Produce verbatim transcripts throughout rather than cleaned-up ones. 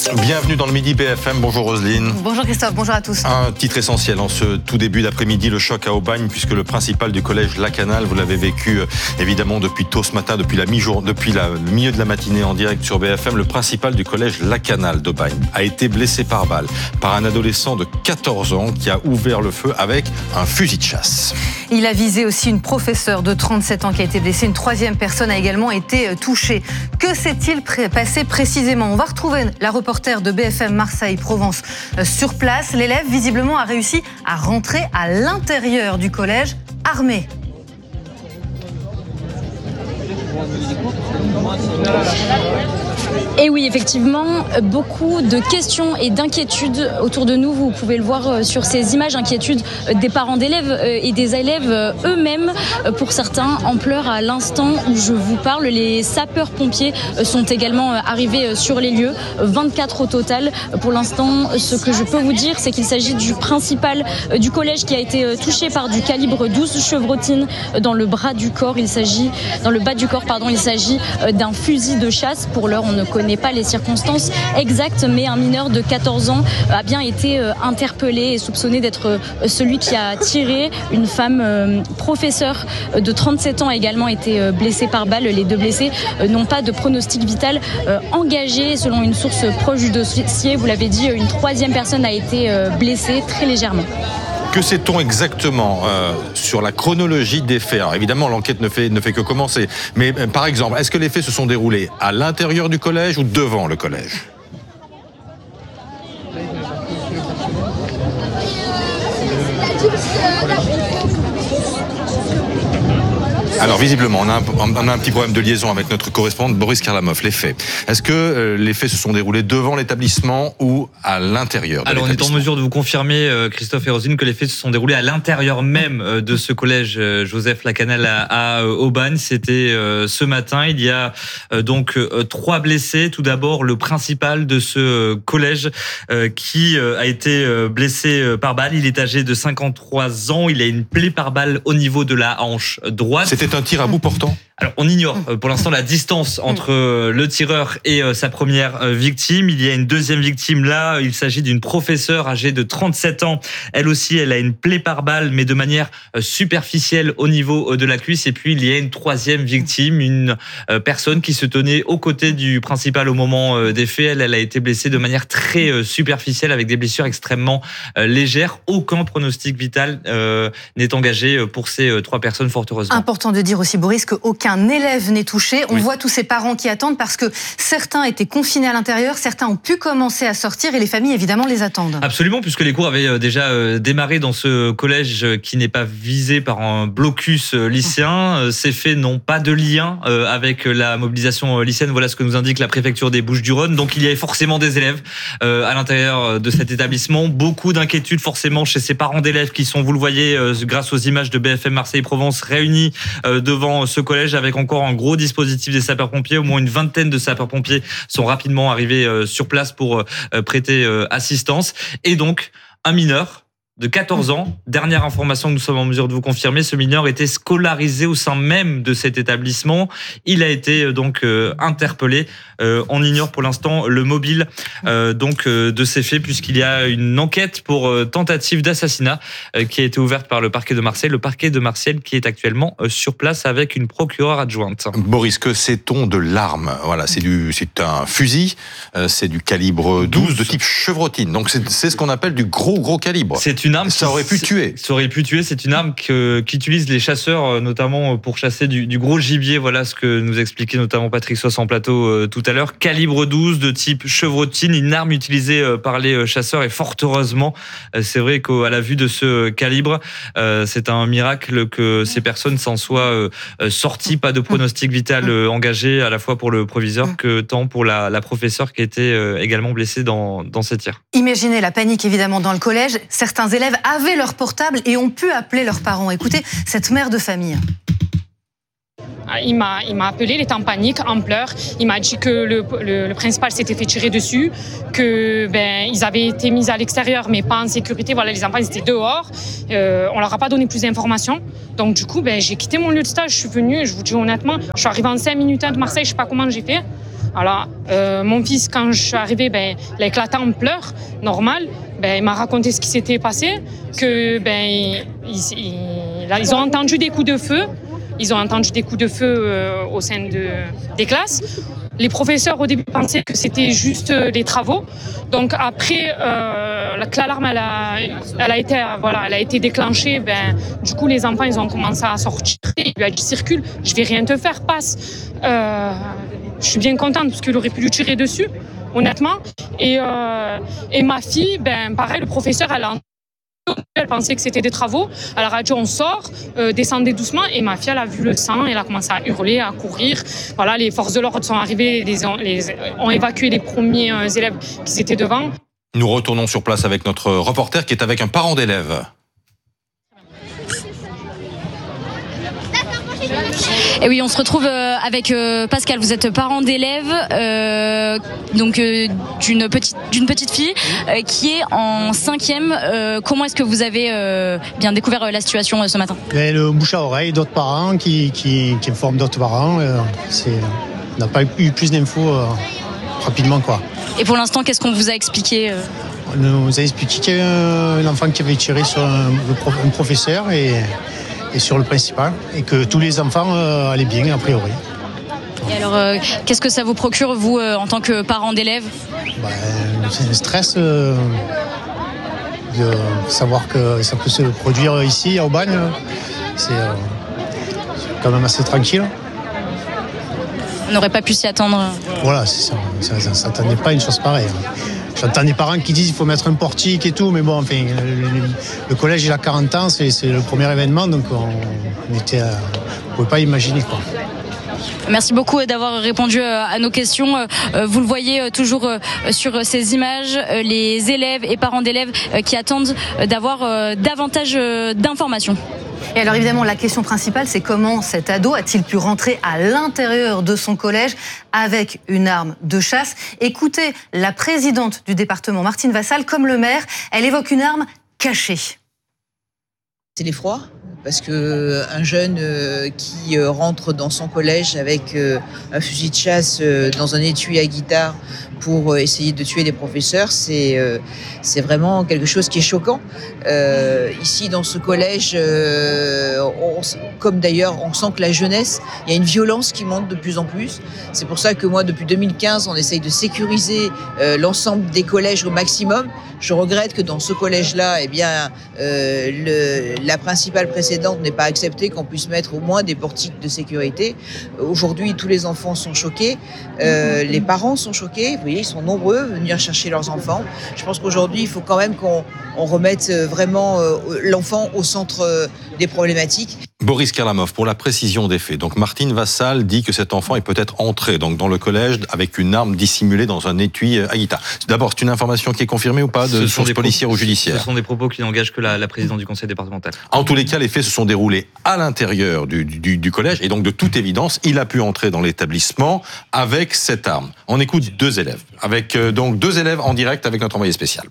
Bienvenue dans le Midi B F M. Bonjour Roselyne. Bonjour Christophe, bonjour à tous. Un titre essentiel en ce tout début d'après-midi, le choc à Aubagne, puisque le principal du collège Lacanal, vous l'avez vécu évidemment depuis tôt ce matin, depuis, la mi-jour, depuis la, le milieu de la matinée en direct sur B F M, le principal du collège Lacanal d'Aubagne a été blessé par balle par un adolescent de quatorze ans qui a ouvert le feu avec un fusil de chasse. Il a visé aussi une professeure de trente-sept ans qui a été blessée. Une troisième personne a également été touchée. Que s'est-il pré- passé précisément ? On va retrouver la reporter de B F M Marseille-Provence sur place. L'élève, visiblement, a réussi à rentrer à l'intérieur du collège armé. Et oui, effectivement, beaucoup de questions et d'inquiétudes autour de nous. Vous pouvez le voir sur ces images, inquiétudes des parents d'élèves et des élèves eux-mêmes. Pour certains, en pleurs à l'instant où je vous parle. Les sapeurs-pompiers sont également arrivés sur les lieux, vingt-quatre au total. Pour l'instant, ce que je peux vous dire, c'est qu'il s'agit du principal du collège qui a été touché par du calibre douze chevrotines dans le bras du corps. Il s'agit, dans le bas du corps, pardon, il s'agit d'un fusil de chasse. Pour l'heure, on ne connaît pas les circonstances exactes, mais un mineur de quatorze ans a bien été interpellé et soupçonné d'être celui qui a tiré. Une femme professeure de trente-sept ans a également été blessée par balle. Les deux blessés n'ont pas de pronostic vital engagé. Selon une source proche du dossier, vous l'avez dit, une troisième personne a été blessée très légèrement. Que sait-on exactement euh, sur la chronologie des faits ? Alors évidemment, l'enquête ne fait, ne fait que commencer. Mais euh, par exemple, est-ce que les faits se sont déroulés à l'intérieur du collège ou devant le collège ? Alors visiblement, on a, un, on a un petit problème de liaison avec notre correspondant Boris Karlamov. Les faits. Est-ce que euh, les faits se sont déroulés devant l'établissement ou à l'intérieur de Alors on est en l'établissement ? mesure de vous confirmer, euh, Christophe et Roselyne, que les faits se sont déroulés à l'intérieur même euh, de ce collège euh, Joseph Lacanal à, à euh, Aubagne. C'était euh, ce matin. Il y a euh, donc euh, trois blessés. Tout d'abord, le principal de ce euh, collège euh, qui euh, a été euh, blessé euh, par balle. Il est âgé de cinquante-trois ans. Il a une plaie par balle au niveau de la hanche droite. C'était un tir à bout portant ? Alors, on ignore pour l'instant la distance entre le tireur et sa première victime. Il y a une deuxième victime là. Il s'agit d'une professeure âgée de trente-sept ans. Elle aussi, elle a une plaie par balle, mais de manière superficielle au niveau de la cuisse. Et puis, il y a une troisième victime, une personne qui se tenait aux côtés du principal au moment des faits. Elle, elle a été blessée de manière très superficielle avec des blessures extrêmement légères. Aucun pronostic vital n'est engagé pour ces trois personnes, fort heureusement. Important de dire aussi, Boris, qu'aucun qu'un élève n'est touché. On oui. voit tous ces parents qui attendent parce que certains étaient confinés à l'intérieur, certains ont pu commencer à sortir et les familles évidemment les attendent. Absolument, puisque les cours avaient déjà démarré dans ce collège qui n'est pas visé par un blocus lycéen. Ces faits n'ont pas de lien avec la mobilisation lycéenne. Voilà ce que nous indique la préfecture des Bouches-du-Rhône. Donc il y avait forcément des élèves à l'intérieur de cet établissement. Beaucoup d'inquiétudes forcément chez ces parents d'élèves qui sont, vous le voyez, grâce aux images de B F M Marseille-Provence, réunis devant ce collège avec encore un gros dispositif des sapeurs-pompiers. Au moins une vingtaine de sapeurs-pompiers sont rapidement arrivés sur place pour prêter assistance. Et donc, un mineur de quatorze ans, dernière information que nous sommes en mesure de vous confirmer, ce mineur était scolarisé au sein même de cet établissement. Il a été donc euh, interpellé. Euh, on ignore pour l'instant le mobile euh, donc euh, de ces faits, puisqu'il y a une enquête pour euh, tentative d'assassinat euh, qui a été ouverte par le parquet de Marseille. Le parquet de Marseille qui est actuellement euh, sur place avec une procureure adjointe. Boris, que sait-on de l'arme ? Voilà, c'est du, c'est un fusil, euh, c'est du calibre douze de type chevrotine. Donc c'est, c'est ce qu'on appelle du gros gros calibre. C'est une arme. Ça aurait pu tuer. Ça aurait pu tuer. C'est une arme que, qu'utilisent les chasseurs, notamment pour chasser du, du gros gibier. Voilà ce que nous expliquait notamment Patrick Soss en plateau euh, tout à l'heure. Calibre douze de type chevrotine, une arme utilisée euh, par les chasseurs. Et fort heureusement, euh, c'est vrai qu'à la vue de ce calibre, euh, c'est un miracle que ces personnes s'en soient euh, sorties. Pas de pronostic vital euh, engagé, à la fois pour le proviseur que tant pour la, la professeure qui était euh, également blessée dans, dans ces tirs. Imaginez la panique évidemment dans le collège. Certains élèves avaient leur portable et ont pu appeler leurs parents. Écoutez cette mère de famille. Il m'a, il m'a appelé, il était en panique, en pleurs. Il m'a dit que le, le, le principal s'était fait tirer dessus, que ben ils avaient été mis à l'extérieur, mais pas en sécurité. Voilà, les enfants ils étaient dehors. Euh, on leur a pas donné plus d'informations. Donc du coup, ben j'ai quitté mon lieu de stage. Je suis venue. Je vous dis honnêtement, je suis arrivée en cinq minutes de Marseille. Je sais pas comment j'ai fait. Voilà. Euh, mon fils, quand je suis arrivée, ben, il a éclaté en pleurs, normal. Ben, il m'a raconté ce qui s'était passé, que ben, ils, ils, ils ont entendu des coups de feu. Ils ont entendu des coups de feu euh, au sein de, des classes. Les professeurs, au début, pensaient que c'était juste euh, des travaux. Donc après, euh, l'alarme, elle a, elle, a été, voilà, elle a été déclenchée. Ben, du coup, les enfants, ils ont commencé à sortir. Il lui a dit, circule, je vais rien te faire, passe. Euh, je suis bien contente parce qu'il aurait pu lui tirer dessus, honnêtement. Et, euh, et ma fille, ben, pareil, le professeur, elle a Elle pensait que c'était des travaux. Elle a dit on sort, euh, descendez doucement. Et ma fille, elle a vu le sang, elle a commencé à hurler, à courir. Voilà, les forces de l'ordre sont arrivées, les, les, ont évacué les premiers euh, élèves qui étaient devant. Nous retournons sur place avec notre reporter qui est avec un parent d'élève. Et oui, on se retrouve avec Pascal. Vous êtes parent d'élève, euh, donc euh, d'une petite d'une petite fille euh, qui est en cinquième. Euh, comment est-ce que vous avez euh, bien découvert la situation euh, ce matin? Et le bouche à oreille d'autres parents qui qui, qui informent d'autres parents. Euh, c'est, on n'a pas eu plus d'infos euh, rapidement quoi. Et pour l'instant, qu'est-ce qu'on vous a expliqué? euh... On nous a expliqué qu'il y avait un enfant qui avait tiré sur un, un professeur et et sur le principal, et que tous les enfants euh, allaient bien, a priori. Et alors, euh, qu'est-ce que ça vous procure, vous, euh, en tant que parent d'élève? Ben, c'est un stress euh, de savoir que ça peut se produire ici, à Aubagne. C'est, euh, c'est quand même assez tranquille. On n'aurait pas pu s'y attendre. Voilà, c'est ça. Ça ne s'attendait pas à une chose pareille. J'entends des parents qui disent qu'il faut mettre un portique et tout, mais bon, enfin, le, le collège il a quarante ans, c'est, c'est le premier événement, donc on ne pouvait pas imaginer quoi. Merci beaucoup d'avoir répondu à nos questions. Vous le voyez toujours sur ces images, les élèves et parents d'élèves qui attendent d'avoir davantage d'informations. Et alors évidemment, la question principale, c'est comment cet ado a-t-il pu rentrer à l'intérieur de son collège avec une arme de chasse? Écoutez la présidente du département, Martine Vassal, comme le maire, elle évoque une arme cachée. C'est l'effroi, parce que un jeune qui rentre dans son collège avec un fusil de chasse dans un étui à guitare pour essayer de tuer des professeurs, c'est, c'est vraiment quelque chose qui est choquant. Euh, ici, dans ce collège, euh, on, comme d'ailleurs, on sent que la jeunesse, il y a une violence qui monte de plus en plus. C'est pour ça que moi, depuis deux mille quinze, on essaye de sécuriser euh, l'ensemble des collèges au maximum. Je regrette que dans ce collège-là, eh bien, euh, le, la principale précédente n'ait pas accepté qu'on puisse mettre au moins des portiques de sécurité. Aujourd'hui, tous les enfants sont choqués, euh, les parents sont choqués. Vous voyez, ils sont nombreux à venir chercher leurs enfants. Je pense qu'aujourd'hui, il faut quand même qu'on on remette vraiment euh, l'enfant au centre euh, des problématiques. Boris Kerlamov, pour la précision des faits. Donc Martine Vassal dit que cet enfant est peut-être entré donc dans le collège avec une arme dissimulée dans un étui à guitare. D'abord, c'est une information qui est confirmée ou pas de source policière ou judiciaire? Ce sont des propos qui n'engagent que la, la présidente du conseil départemental. En tous les cas, les faits se sont déroulés à l'intérieur du, du, du collège et donc de toute évidence, il a pu entrer dans l'établissement avec cette arme. On écoute deux élèves, avec euh, donc deux élèves en direct avec notre envoyé spécial.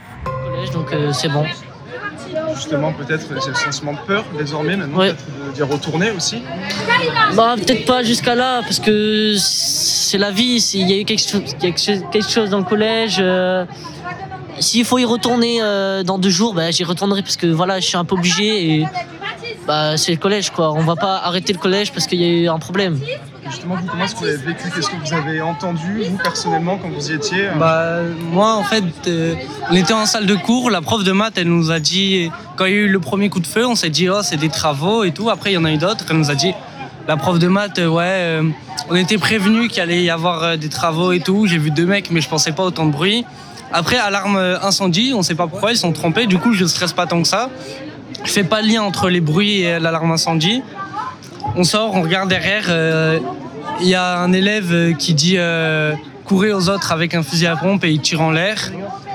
Donc euh, c'est bon. Justement, peut-être c'est le sentiment de peur désormais maintenant, ouais. Peut-être d'y retourner aussi. Bah peut-être pas jusqu'à là parce que c'est la vie. Il y a eu quelque chose, quelque chose dans le collège. Euh, s'il faut y retourner euh, dans deux jours, bah, j'y retournerai parce que voilà, je suis un peu obligé et bah c'est le collège quoi. On va pas arrêter le collège parce qu'il y a eu un problème. Justement, vous, comment est-ce que vous l'avez vécu? Qu'est-ce que vous avez entendu, vous, personnellement, quand vous y étiez? Bah, moi, en fait, euh, on était en salle de cours. La prof de maths, elle nous a dit, quand il y a eu le premier coup de feu, on s'est dit, oh, c'est des travaux et tout. Après, il y en a eu d'autres. Elle nous a dit, la prof de maths, euh, ouais, euh, on était prévenus qu'il allait y avoir euh, des travaux et tout. J'ai vu deux mecs, mais je pensais pas autant de bruit. Après, alarme incendie, on sait pas pourquoi, ils sont trompés. Du coup, je stresse pas tant que ça. Je fais pas le lien entre les bruits et l'alarme incendie. On sort, on regarde derrière. Il euh, y a un élève qui dit euh, courez aux autres avec un fusil à pompe et il tire en l'air.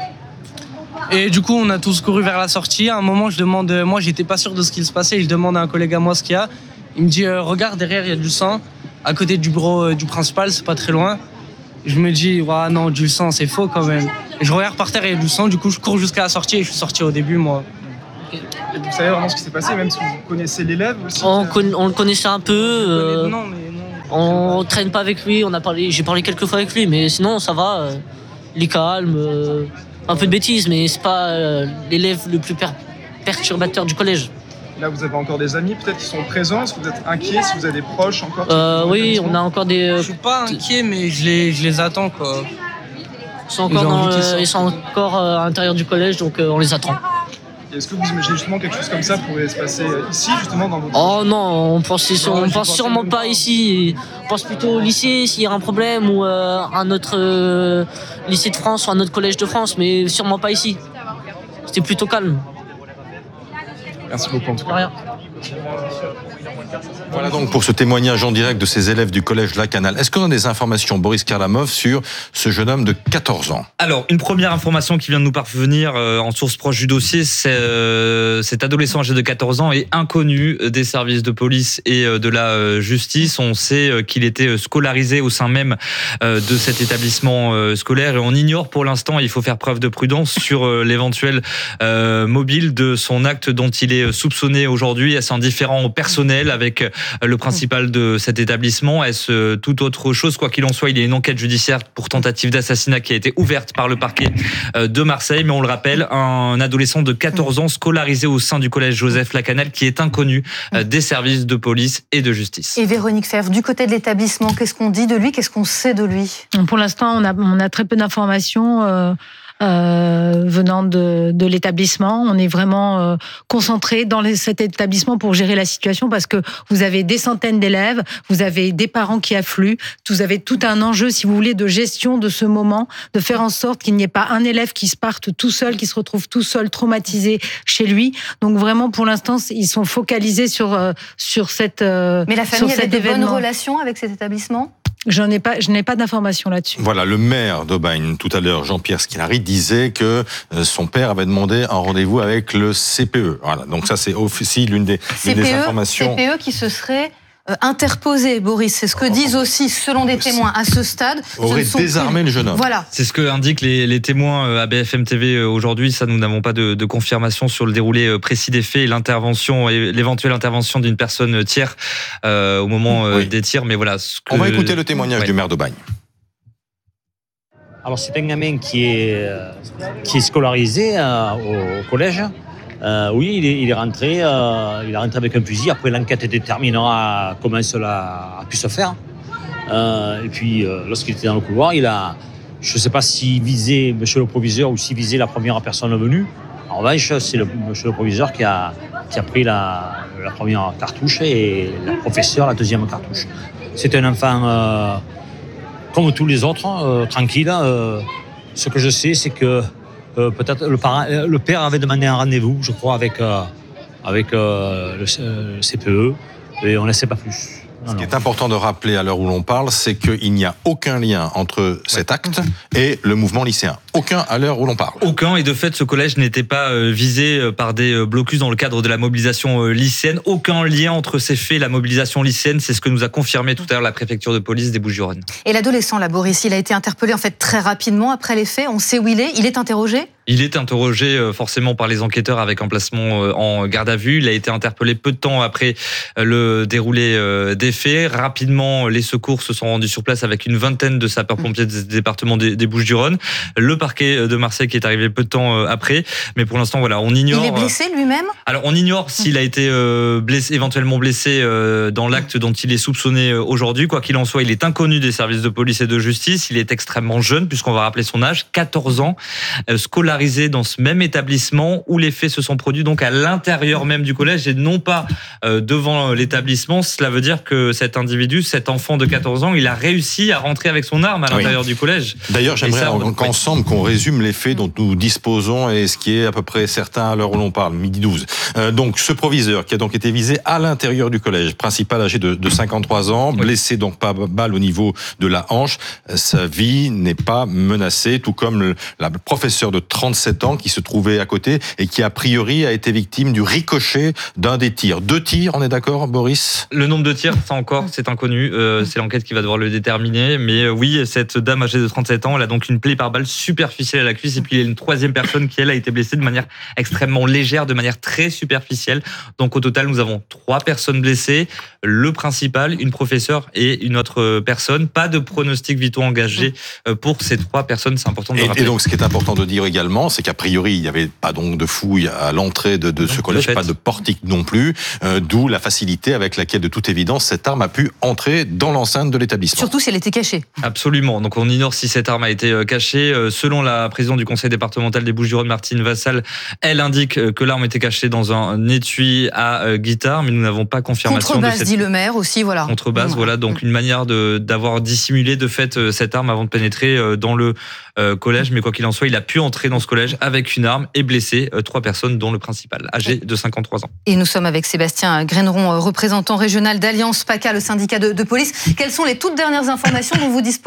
Et du coup, on a tous couru vers la sortie. À un moment, je demande, moi, j'étais pas sûr de ce qu'il se passait. Je demande à un collègue à moi ce qu'il y a. Il me dit euh, regarde derrière, il y a du sang. À côté du bureau euh, du principal, c'est pas très loin. Je me dis ouais, non, du sang, c'est faux quand même. Et je regarde par terre, il y a du sang. Du coup, je cours jusqu'à la sortie et je suis sorti au début, moi. Et vous savez vraiment ce qui s'est passé, même si vous connaissez l'élève aussi? On, con- on le connaissait un peu. Euh... Non, mais non. On traîne pas avec lui, on a parlé, j'ai parlé quelques fois avec lui, mais sinon ça va. Euh, il est calme, euh, un peu de bêtises, mais c'est pas euh, l'élève le plus per- perturbateur du collège. Là, vous avez encore des amis peut-être qui sont présents. Est-ce que vous êtes inquiets? Si vous avez des proches encore qui euh, Oui, on a encore des. Euh, je suis pas inquiet, mais je les, je les attends quoi. Ils sont encore, dans, euh, ils sont encore euh, à l'intérieur du collège, donc euh, on les attend. Est-ce que vous imaginez justement quelque chose comme ça pourrait se passer ici, justement, dans votre... Oh non, on pense, on ouais, pense sûrement pas temps. Ici. On pense plutôt au lycée, s'il y a un problème, ou euh, un autre euh, lycée de France, ou un autre collège de France, mais sûrement pas ici. C'était plutôt calme. Merci beaucoup, en tout cas. Rien. Voilà donc pour ce témoignage en direct de ces élèves du collège Lacanal. Est-ce qu'on a des informations, Boris Karlamov, sur ce jeune homme de quatorze ans? Alors, une première information qui vient de nous parvenir euh, en source proche du dossier, c'est euh, cet adolescent âgé de quatorze ans est inconnu des services de police et euh, de la euh, justice. On sait euh, qu'il était scolarisé au sein même euh, de cet établissement euh, scolaire et on ignore pour l'instant, il faut faire preuve de prudence sur euh, l'éventuel euh, mobile de son acte dont il est soupçonné aujourd'hui. Est-ce un différend personnel avec le principal de cet établissement? Est-ce toute autre chose? Quoi qu'il en soit, il y a une enquête judiciaire pour tentative d'assassinat qui a été ouverte par le parquet de Marseille. Mais on le rappelle, un adolescent de quatorze ans scolarisé au sein du collège Joseph Lacanal qui est inconnu des services de police et de justice. Et Véronique Fèvre, du côté de l'établissement, qu'est-ce qu'on dit de lui? Qu'est-ce qu'on sait de lui? Pour l'instant, on a, on a très peu d'informations. Euh... Euh, venant de, de l'établissement. On est vraiment euh, concentré dans les, cet établissement pour gérer la situation parce que vous avez des centaines d'élèves, vous avez des parents qui affluent, vous avez tout un enjeu, si vous voulez, de gestion de ce moment, de faire en sorte qu'il n'y ait pas un élève qui se parte tout seul, qui se retrouve tout seul, traumatisé chez lui. Donc vraiment, pour l'instant, ils sont focalisés sur, euh, sur, cette, euh, Mais la famille sur cet avait de événement. bonnes relations avec cet établissement? J'en ai pas, je n'ai pas d'informations là-dessus. Voilà, le maire d'Aubagne, tout à l'heure, Jean-Pierre Squinari, disait que son père avait demandé un rendez-vous avec le C P E. Voilà, donc ça c'est aussi l'une des, C P E, l'une des informations. C P E qui se serait euh, interposé, Boris. C'est ce que disent aussi, selon des témoins à ce stade. Aurait désarmé le jeune homme. Voilà. C'est ce que indiquent les, les témoins à B F M T V aujourd'hui. Ça, nous n'avons pas de, de confirmation sur le déroulé précis des faits et l'intervention et l'éventuelle intervention d'une personne tiers euh, au moment oui. des tirs. Mais voilà. Ce que... On va écouter le témoignage ouais. du maire d'Aubagne. Alors c'est un gamin qui est qui est scolarisé euh, au, au collège. Euh, oui, il est, il est rentré, euh, il est rentré avec un fusil. Après, l'enquête déterminera comment cela a pu se faire. Euh, et puis, euh, lorsqu'il était dans le couloir, il a, je ne sais pas s'il visait monsieur le proviseur ou s'il visait la première personne venue. En revanche, c'est le monsieur le proviseur qui a, qui a pris la, la première cartouche et la professeure la deuxième cartouche. C'est un enfant euh, comme tous les autres, euh, tranquille. Euh, ce que je sais, c'est que Euh, peut-être le, parent, le père avait demandé un rendez-vous, je crois, avec, euh, avec euh, le, le C P E, et on ne sait pas plus. Non, Ce qui non. est important de rappeler à l'heure où l'on parle, c'est qu'il n'y a aucun lien entre cet acte et le mouvement lycéen. Aucun à l'heure où l'on parle. Aucun, et de fait, ce collège n'était pas visé par des blocus dans le cadre de la mobilisation lycéenne. Aucun lien entre ces faits et la mobilisation lycéenne, c'est ce que nous a confirmé tout à l'heure la préfecture de police des Bouches-du-Rhône. Et l'adolescent, là, Boris, il a été interpellé en fait très rapidement après les faits. On sait où il est. Il est interrogé ? Il est interrogé forcément par les enquêteurs avec un placement en garde à vue. Il a été interpellé peu de temps après le déroulé des faits. Rapidement, les secours se sont rendus sur place avec une vingtaine de sapeurs-pompiers du département des Bouches-du-Rhône. Le parquet de Marseille qui est arrivé peu de temps après. Mais pour l'instant, voilà, on ignore... Il est blessé lui-même ? Alors, on ignore s'il a été blessé, éventuellement blessé dans l'acte dont il est soupçonné aujourd'hui. Quoi qu'il en soit, il est inconnu des services de police et de justice. Il est extrêmement jeune, puisqu'on va rappeler son âge, quatorze ans, scolarisé dans ce même établissement où les faits se sont produits donc à l'intérieur même du collège et non pas euh, devant l'établissement. Cela veut dire que cet individu, cet enfant de quatorze ans, il a réussi à rentrer avec son arme à l'intérieur oui. du collège. D'ailleurs, j'aimerais ça, on... qu'ensemble qu'on résume les faits dont nous disposons et ce qui est à peu près certain à l'heure où l'on parle, midi douze. Euh, donc, ce proviseur qui a donc été visé à l'intérieur du collège, principal âgé de, de cinquante-trois ans, oui. blessé donc pas mal au niveau de la hanche, sa vie n'est pas menacée, tout comme le, la professeure de trente-sept ans qui se trouvait à côté et qui a priori a été victime du ricochet d'un des tirs. Deux tirs, on est d'accord, Boris ? Le nombre de tirs, ça encore, c'est inconnu. Euh, c'est l'enquête qui va devoir le déterminer. Mais euh, oui, cette dame âgée de trente-sept ans, elle a donc une plaie par balle superficielle à la cuisse. Et puis il y a une troisième personne qui, elle, a été blessée de manière extrêmement légère, de manière très superficielle. Donc au total, nous avons trois personnes blessées. le principal, une professeure et une autre personne. Pas de pronostic vitaux engagé pour ces trois personnes, c'est important de le rappeler. Et donc, ce qui est important de dire également, c'est qu'a priori, il n'y avait pas donc de fouille à l'entrée de, de ce collège, pas de portique non plus, euh, d'où la facilité avec laquelle, de toute évidence, cette arme a pu entrer dans l'enceinte de l'établissement. Surtout si elle était cachée. Absolument. Donc, on ignore si cette arme a été cachée. Selon la présidente du conseil départemental des Bouches-du-Rhône, Martine Vassal, elle indique que l'arme était cachée dans un étui à guitare, mais nous n'avons pas confirmation. Contrebasse, de cette... dit le maire aussi, voilà. Contrebasse, voilà. voilà. Donc, une manière de, d'avoir dissimulé de fait cette arme avant de pénétrer dans le collège. Mais quoi qu'il en soit, il a pu entrer dans ce collège avec une arme et blesser trois personnes, dont le principal, âgé de cinquante-trois ans. Et nous sommes avec Sébastien Graineron, représentant régional d'Alliance PACA, le syndicat de, de police. Quelles sont les toutes dernières informations dont vous disposez ?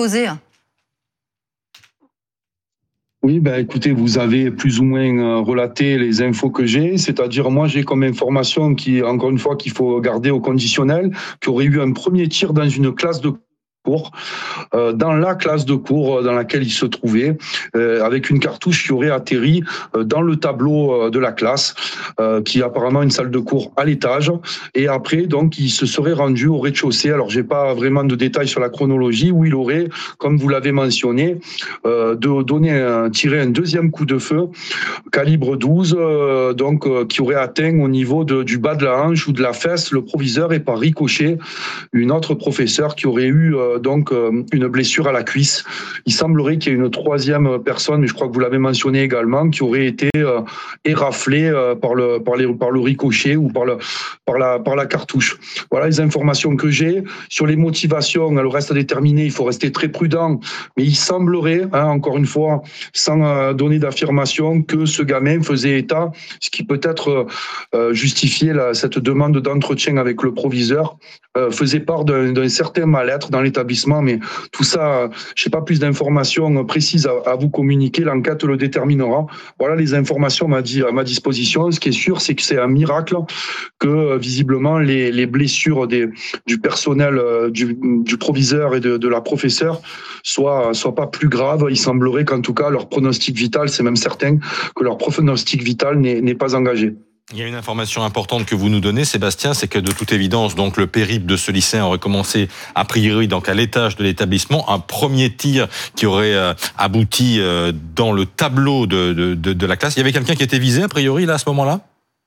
Oui, ben écoutez, vous avez plus ou moins relaté les infos que j'ai, c'est-à-dire moi j'ai comme information qui, encore une fois, qu'il faut garder au conditionnel, qu'il y aurait eu un premier tir dans une classe de cours, euh, dans la classe de cours dans laquelle il se trouvait, euh, avec une cartouche qui aurait atterri euh, dans le tableau euh, de la classe, euh, qui est apparemment une salle de cours à l'étage, et après donc il se serait rendu au rez-de-chaussée. Alors j'ai pas vraiment de détails sur la chronologie, où il aurait, comme vous l'avez mentionné, euh, de donner un, tiré un deuxième coup de feu calibre douze, euh, donc euh, qui aurait atteint au niveau de, du bas de la hanche ou de la fesse le proviseur, et par ricochet une autre professeure qui aurait eu euh, donc euh, une blessure à la cuisse. Il semblerait qu'il y ait une troisième personne, mais je crois que vous l'avez mentionné également, qui aurait été euh, éraflée euh, par le par les par le ricochet ou par le par la par la cartouche. Voilà les informations que j'ai sur les motivations. Le reste à déterminer, il faut rester très prudent, mais il semblerait, hein, encore une fois, sans euh, donner d'affirmation, que ce gamin faisait état, ce qui peut-être euh, justifiait la, cette demande d'entretien avec le proviseur, euh, faisait part d'un, d'un certain mal-être dans l'établissement, mais tout ça, je n'ai pas plus d'informations précises à, à vous communiquer, l'enquête le déterminera. Voilà les informations à ma, à ma disposition. Ce qui est sûr, c'est que c'est un miracle que visiblement les, les blessures des, du personnel, du, du proviseur et de, de la professeure soient, soient pas plus graves. Il semblerait qu'en tout cas leur pronostic vital, c'est même certain que leur pronostic vital n'est, n'est pas engagé. Il y a une information importante que vous nous donnez, Sébastien, c'est que de toute évidence, donc le périple de ce lycéen aurait commencé a priori donc à l'étage de l'établissement, un premier tir qui aurait euh, abouti euh, dans le tableau de, de, de, de la classe. Il y avait quelqu'un qui était visé a priori là à ce moment-là ?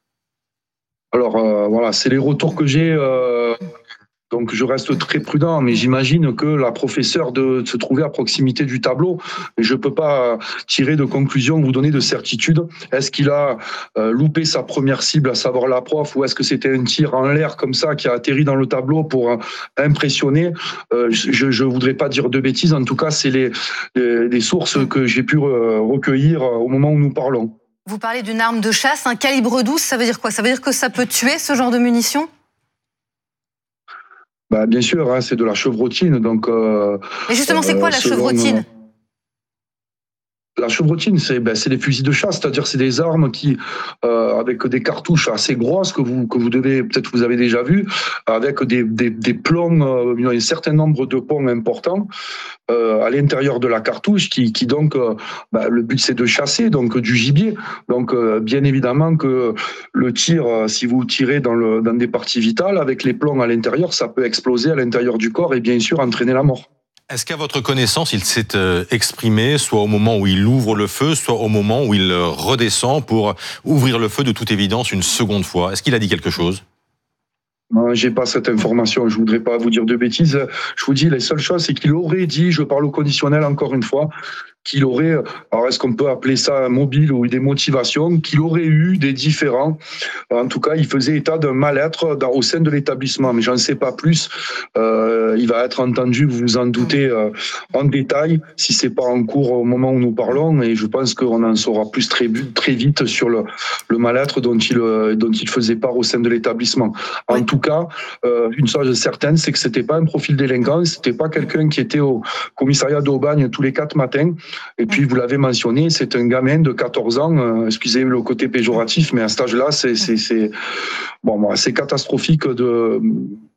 Alors euh, voilà, c'est les retours que j'ai. Euh... Donc je reste très prudent, mais j'imagine que la professeure de se trouver à proximité du tableau, mais je peux pas tirer de conclusion, vous donner de certitude. Est-ce qu'il a euh, loupé sa première cible, à savoir la prof, ou est-ce que c'était un tir en l'air comme ça qui a atterri dans le tableau pour euh, impressionner euh, Je je voudrais pas dire de bêtises. En tout cas, c'est les, les, les sources que j'ai pu euh, recueillir au moment où nous parlons. Vous parlez d'une arme de chasse, un calibre douze, ça veut dire quoi ? Ça veut dire que ça peut tuer, ce genre de munitions ? Bah, bien sûr, hein, c'est de la chevrotine. Donc, euh, Et justement, c'est quoi la selon, chevrotine ? euh, La chevrotine, c'est, ben, c'est des fusils de chasse, c'est-à-dire c'est des armes qui, euh, avec des cartouches assez grosses que vous que vous devez peut-être vous avez déjà vu, avec des des, des plombs, euh, un certain nombre de plombs importants euh, à l'intérieur de la cartouche, qui qui donc, euh, ben, le but c'est de chasser donc du gibier. Donc euh, bien évidemment que le tir, euh, si vous tirez dans le dans des parties vitales avec les plombs à l'intérieur, ça peut exploser à l'intérieur du corps et bien sûr entraîner la mort. Est-ce qu'à votre connaissance, il s'est exprimé, soit au moment où il ouvre le feu, soit au moment où il redescend pour ouvrir le feu de toute évidence une seconde fois ? Est-ce qu'il a dit quelque chose ? Non, j'ai pas cette information, je voudrais pas vous dire de bêtises. Je vous dis, la seule chose, c'est qu'il aurait dit, je parle au conditionnel encore une fois, qu'il aurait, alors est-ce qu'on peut appeler ça un mobile ou des motivations, qu'il aurait eu des différends. En tout cas, il faisait état d'un mal-être dans, au sein de l'établissement, mais j'en sais pas plus. Euh, il va être entendu, vous vous en doutez, euh, en détail, si c'est pas en cours au moment où nous parlons, et je pense qu'on en saura plus très, très vite sur le, le mal-être dont il, dont il faisait part au sein de l'établissement. En tout cas, euh, une chose certaine, c'est que c'était pas un profil délinquant, c'était pas quelqu'un qui était au commissariat d'Aubagne tous les quatre matins. Et puis, vous l'avez mentionné, c'est un gamin de quatorze ans, euh, excusez le côté péjoratif, mais à cet âge-là, c'est, c'est, c'est, bon, c'est catastrophique de,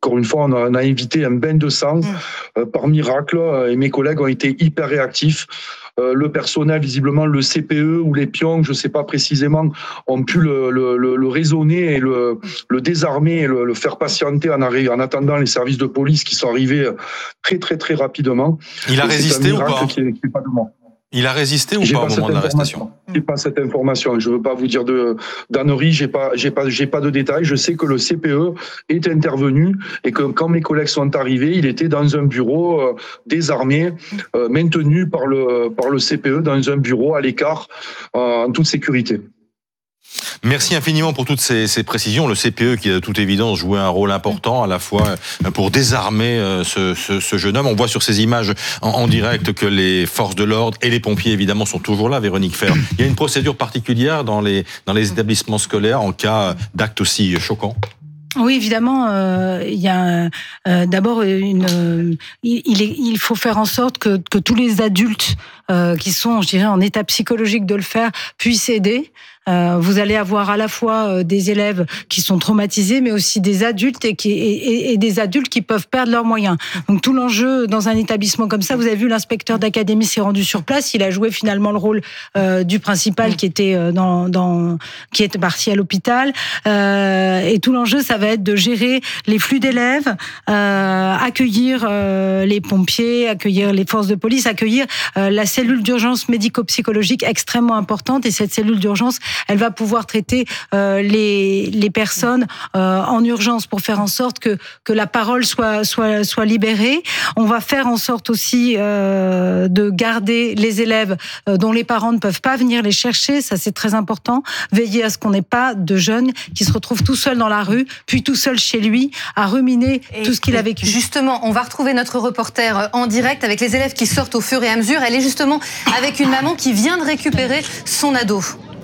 Encore une fois, on a, on a évité un bain de sang euh, par miracle et mes collègues ont été hyper réactifs. Euh, le personnel, visiblement le C P E ou les pions, je ne sais pas précisément, ont pu le, le, le, le raisonner et le, le désarmer et le, le faire patienter en, arri- en attendant les services de police qui sont arrivés très très très rapidement. Il a et résisté ou pas qui est, qui est pas de moi. Il a résisté ou j'ai pas, pas au moment de l'arrestation? J'ai pas cette information. Je veux pas vous dire de d'ânerie. J'ai pas, j'ai pas, j'ai pas de détails. Je sais que le C P E est intervenu et que quand mes collègues sont arrivés, il était dans un bureau euh, désarmé, euh, maintenu par le par le C P E dans un bureau à l'écart, euh, en toute sécurité. Merci infiniment pour toutes ces, ces précisions. Le C P E qui, de toute évidence, jouait un rôle important à la fois pour désarmer ce, ce, ce jeune homme. On voit sur ces images en, en direct que les forces de l'ordre et les pompiers, évidemment, sont toujours là, Véronique Fer. Il y a une procédure particulière dans les, dans les établissements scolaires en cas d'actes aussi choquants? Oui, évidemment, euh, il y a euh, d'abord une. Euh, il, il, est, il faut faire en sorte que, que tous les adultes euh, qui sont, je dirais, en état psychologique de le faire puissent aider. Euh, vous allez avoir à la fois euh, des élèves qui sont traumatisés, mais aussi des adultes et, qui, et, et des adultes qui peuvent perdre leurs moyens. Donc tout l'enjeu dans un établissement comme ça, vous avez vu, l'inspecteur d'académie s'est rendu sur place. Il a joué finalement le rôle euh, du principal qui était euh, dans, dans, qui était parti à l'hôpital. Euh, et tout l'enjeu, ça va être de gérer les flux d'élèves, euh, accueillir euh, les pompiers, accueillir les forces de police, accueillir euh, la cellule d'urgence médico-psychologique extrêmement importante. Et cette cellule d'urgence, elle va pouvoir traiter euh, les les personnes euh, en urgence pour faire en sorte que que la parole soit soit soit libérée. On va faire en sorte aussi euh, de garder les élèves euh, dont les parents ne peuvent pas venir les chercher. Ça, c'est très important. Veiller à ce qu'on n'ait pas de jeunes qui se retrouvent tout seuls dans la rue, puis tout seul chez lui à ruminer et tout ce qu'il a vécu. Justement, on va retrouver notre reporter en direct avec les élèves qui sortent au fur et à mesure. Elle est justement avec une maman qui vient de récupérer son ado.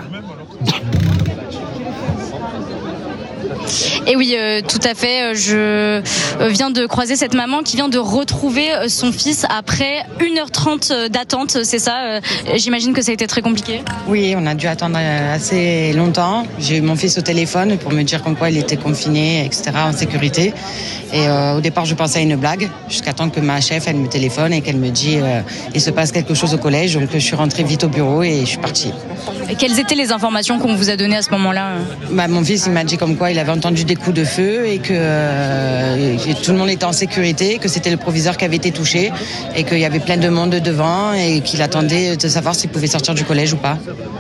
Et oui, euh, tout à fait. Je viens de croiser cette maman qui vient de retrouver son fils après une heure trente d'attente, c'est ça? J'imagine que ça a été très compliqué. Oui, on a dû attendre assez longtemps. J'ai eu mon fils au téléphone pour me dire comme quoi il était confiné, et cetera, en sécurité. Et euh, au départ, je pensais à une blague, jusqu'à temps que ma chef, elle me téléphone et qu'elle me dit euh, il se passe quelque chose au collège. Donc je suis rentrée vite au bureau et je suis partie. Et quelles étaient les informations qu'on vous a données à ce moment-là? Bah, mon fils, il m'a dit comme quoi il avait entendu des coups de feu et que, euh, que tout le monde était en sécurité, que c'était le proviseur qui avait été touché et qu'il y avait plein de monde devant et qu'il attendait de savoir s'il pouvait sortir du collège ou pas.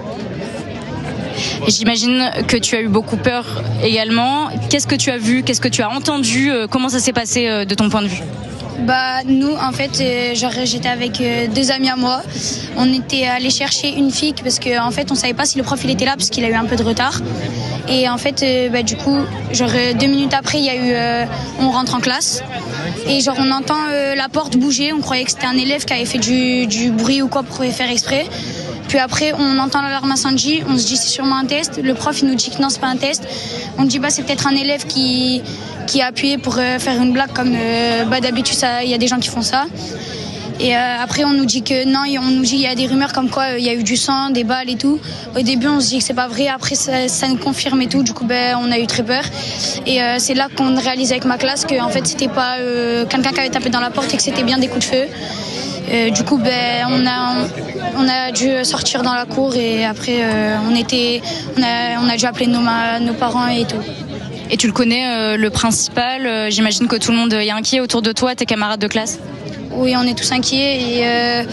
J'imagine que tu as eu beaucoup peur également. Qu'est-ce que tu as vu? Qu'est-ce que tu as entendu? Comment ça s'est passé de ton point de vue? Bah nous en fait euh, genre j'étais avec euh, deux amis à moi. On était allés chercher une fille parce qu'en en fait on savait pas si le prof il était là parce qu'il a eu un peu de retard. Et en fait euh, bah, du coup genre deux minutes après il y a eu euh, on rentre en classe et genre on entend euh, la porte bouger. On croyait que c'était un élève qui avait fait du, du bruit ou quoi pour faire exprès. Puis après, on entend l'alarme incendie, on se dit c'est sûrement un test. Le prof, il nous dit que non, c'est pas un test. On dit bah c'est peut-être un élève qui, qui a appuyé pour euh, faire une blague comme euh, bah, d'habitude, il y a des gens qui font ça. Et euh, après, on nous dit que non, on nous dit il y a des rumeurs comme quoi il euh, y a eu du sang, des balles et tout. Au début, on se dit que c'est pas vrai. Après, ça, ça nous confirme et tout. Du coup, ben, on a eu très peur. Et euh, c'est là qu'on réalise avec ma classe que en fait, c'était pas euh, quelqu'un qui avait tapé dans la porte et que c'était bien des coups de feu. Euh, du coup, ben, on a, on a dû sortir dans la cour et après, euh, on était, on a, on a dû appeler nos, nos parents et tout. Et tu le connais, euh, le principal. euh, J'imagine que tout le monde est inquiet autour de toi, tes camarades de classe. Oui, on est tous inquiets et euh,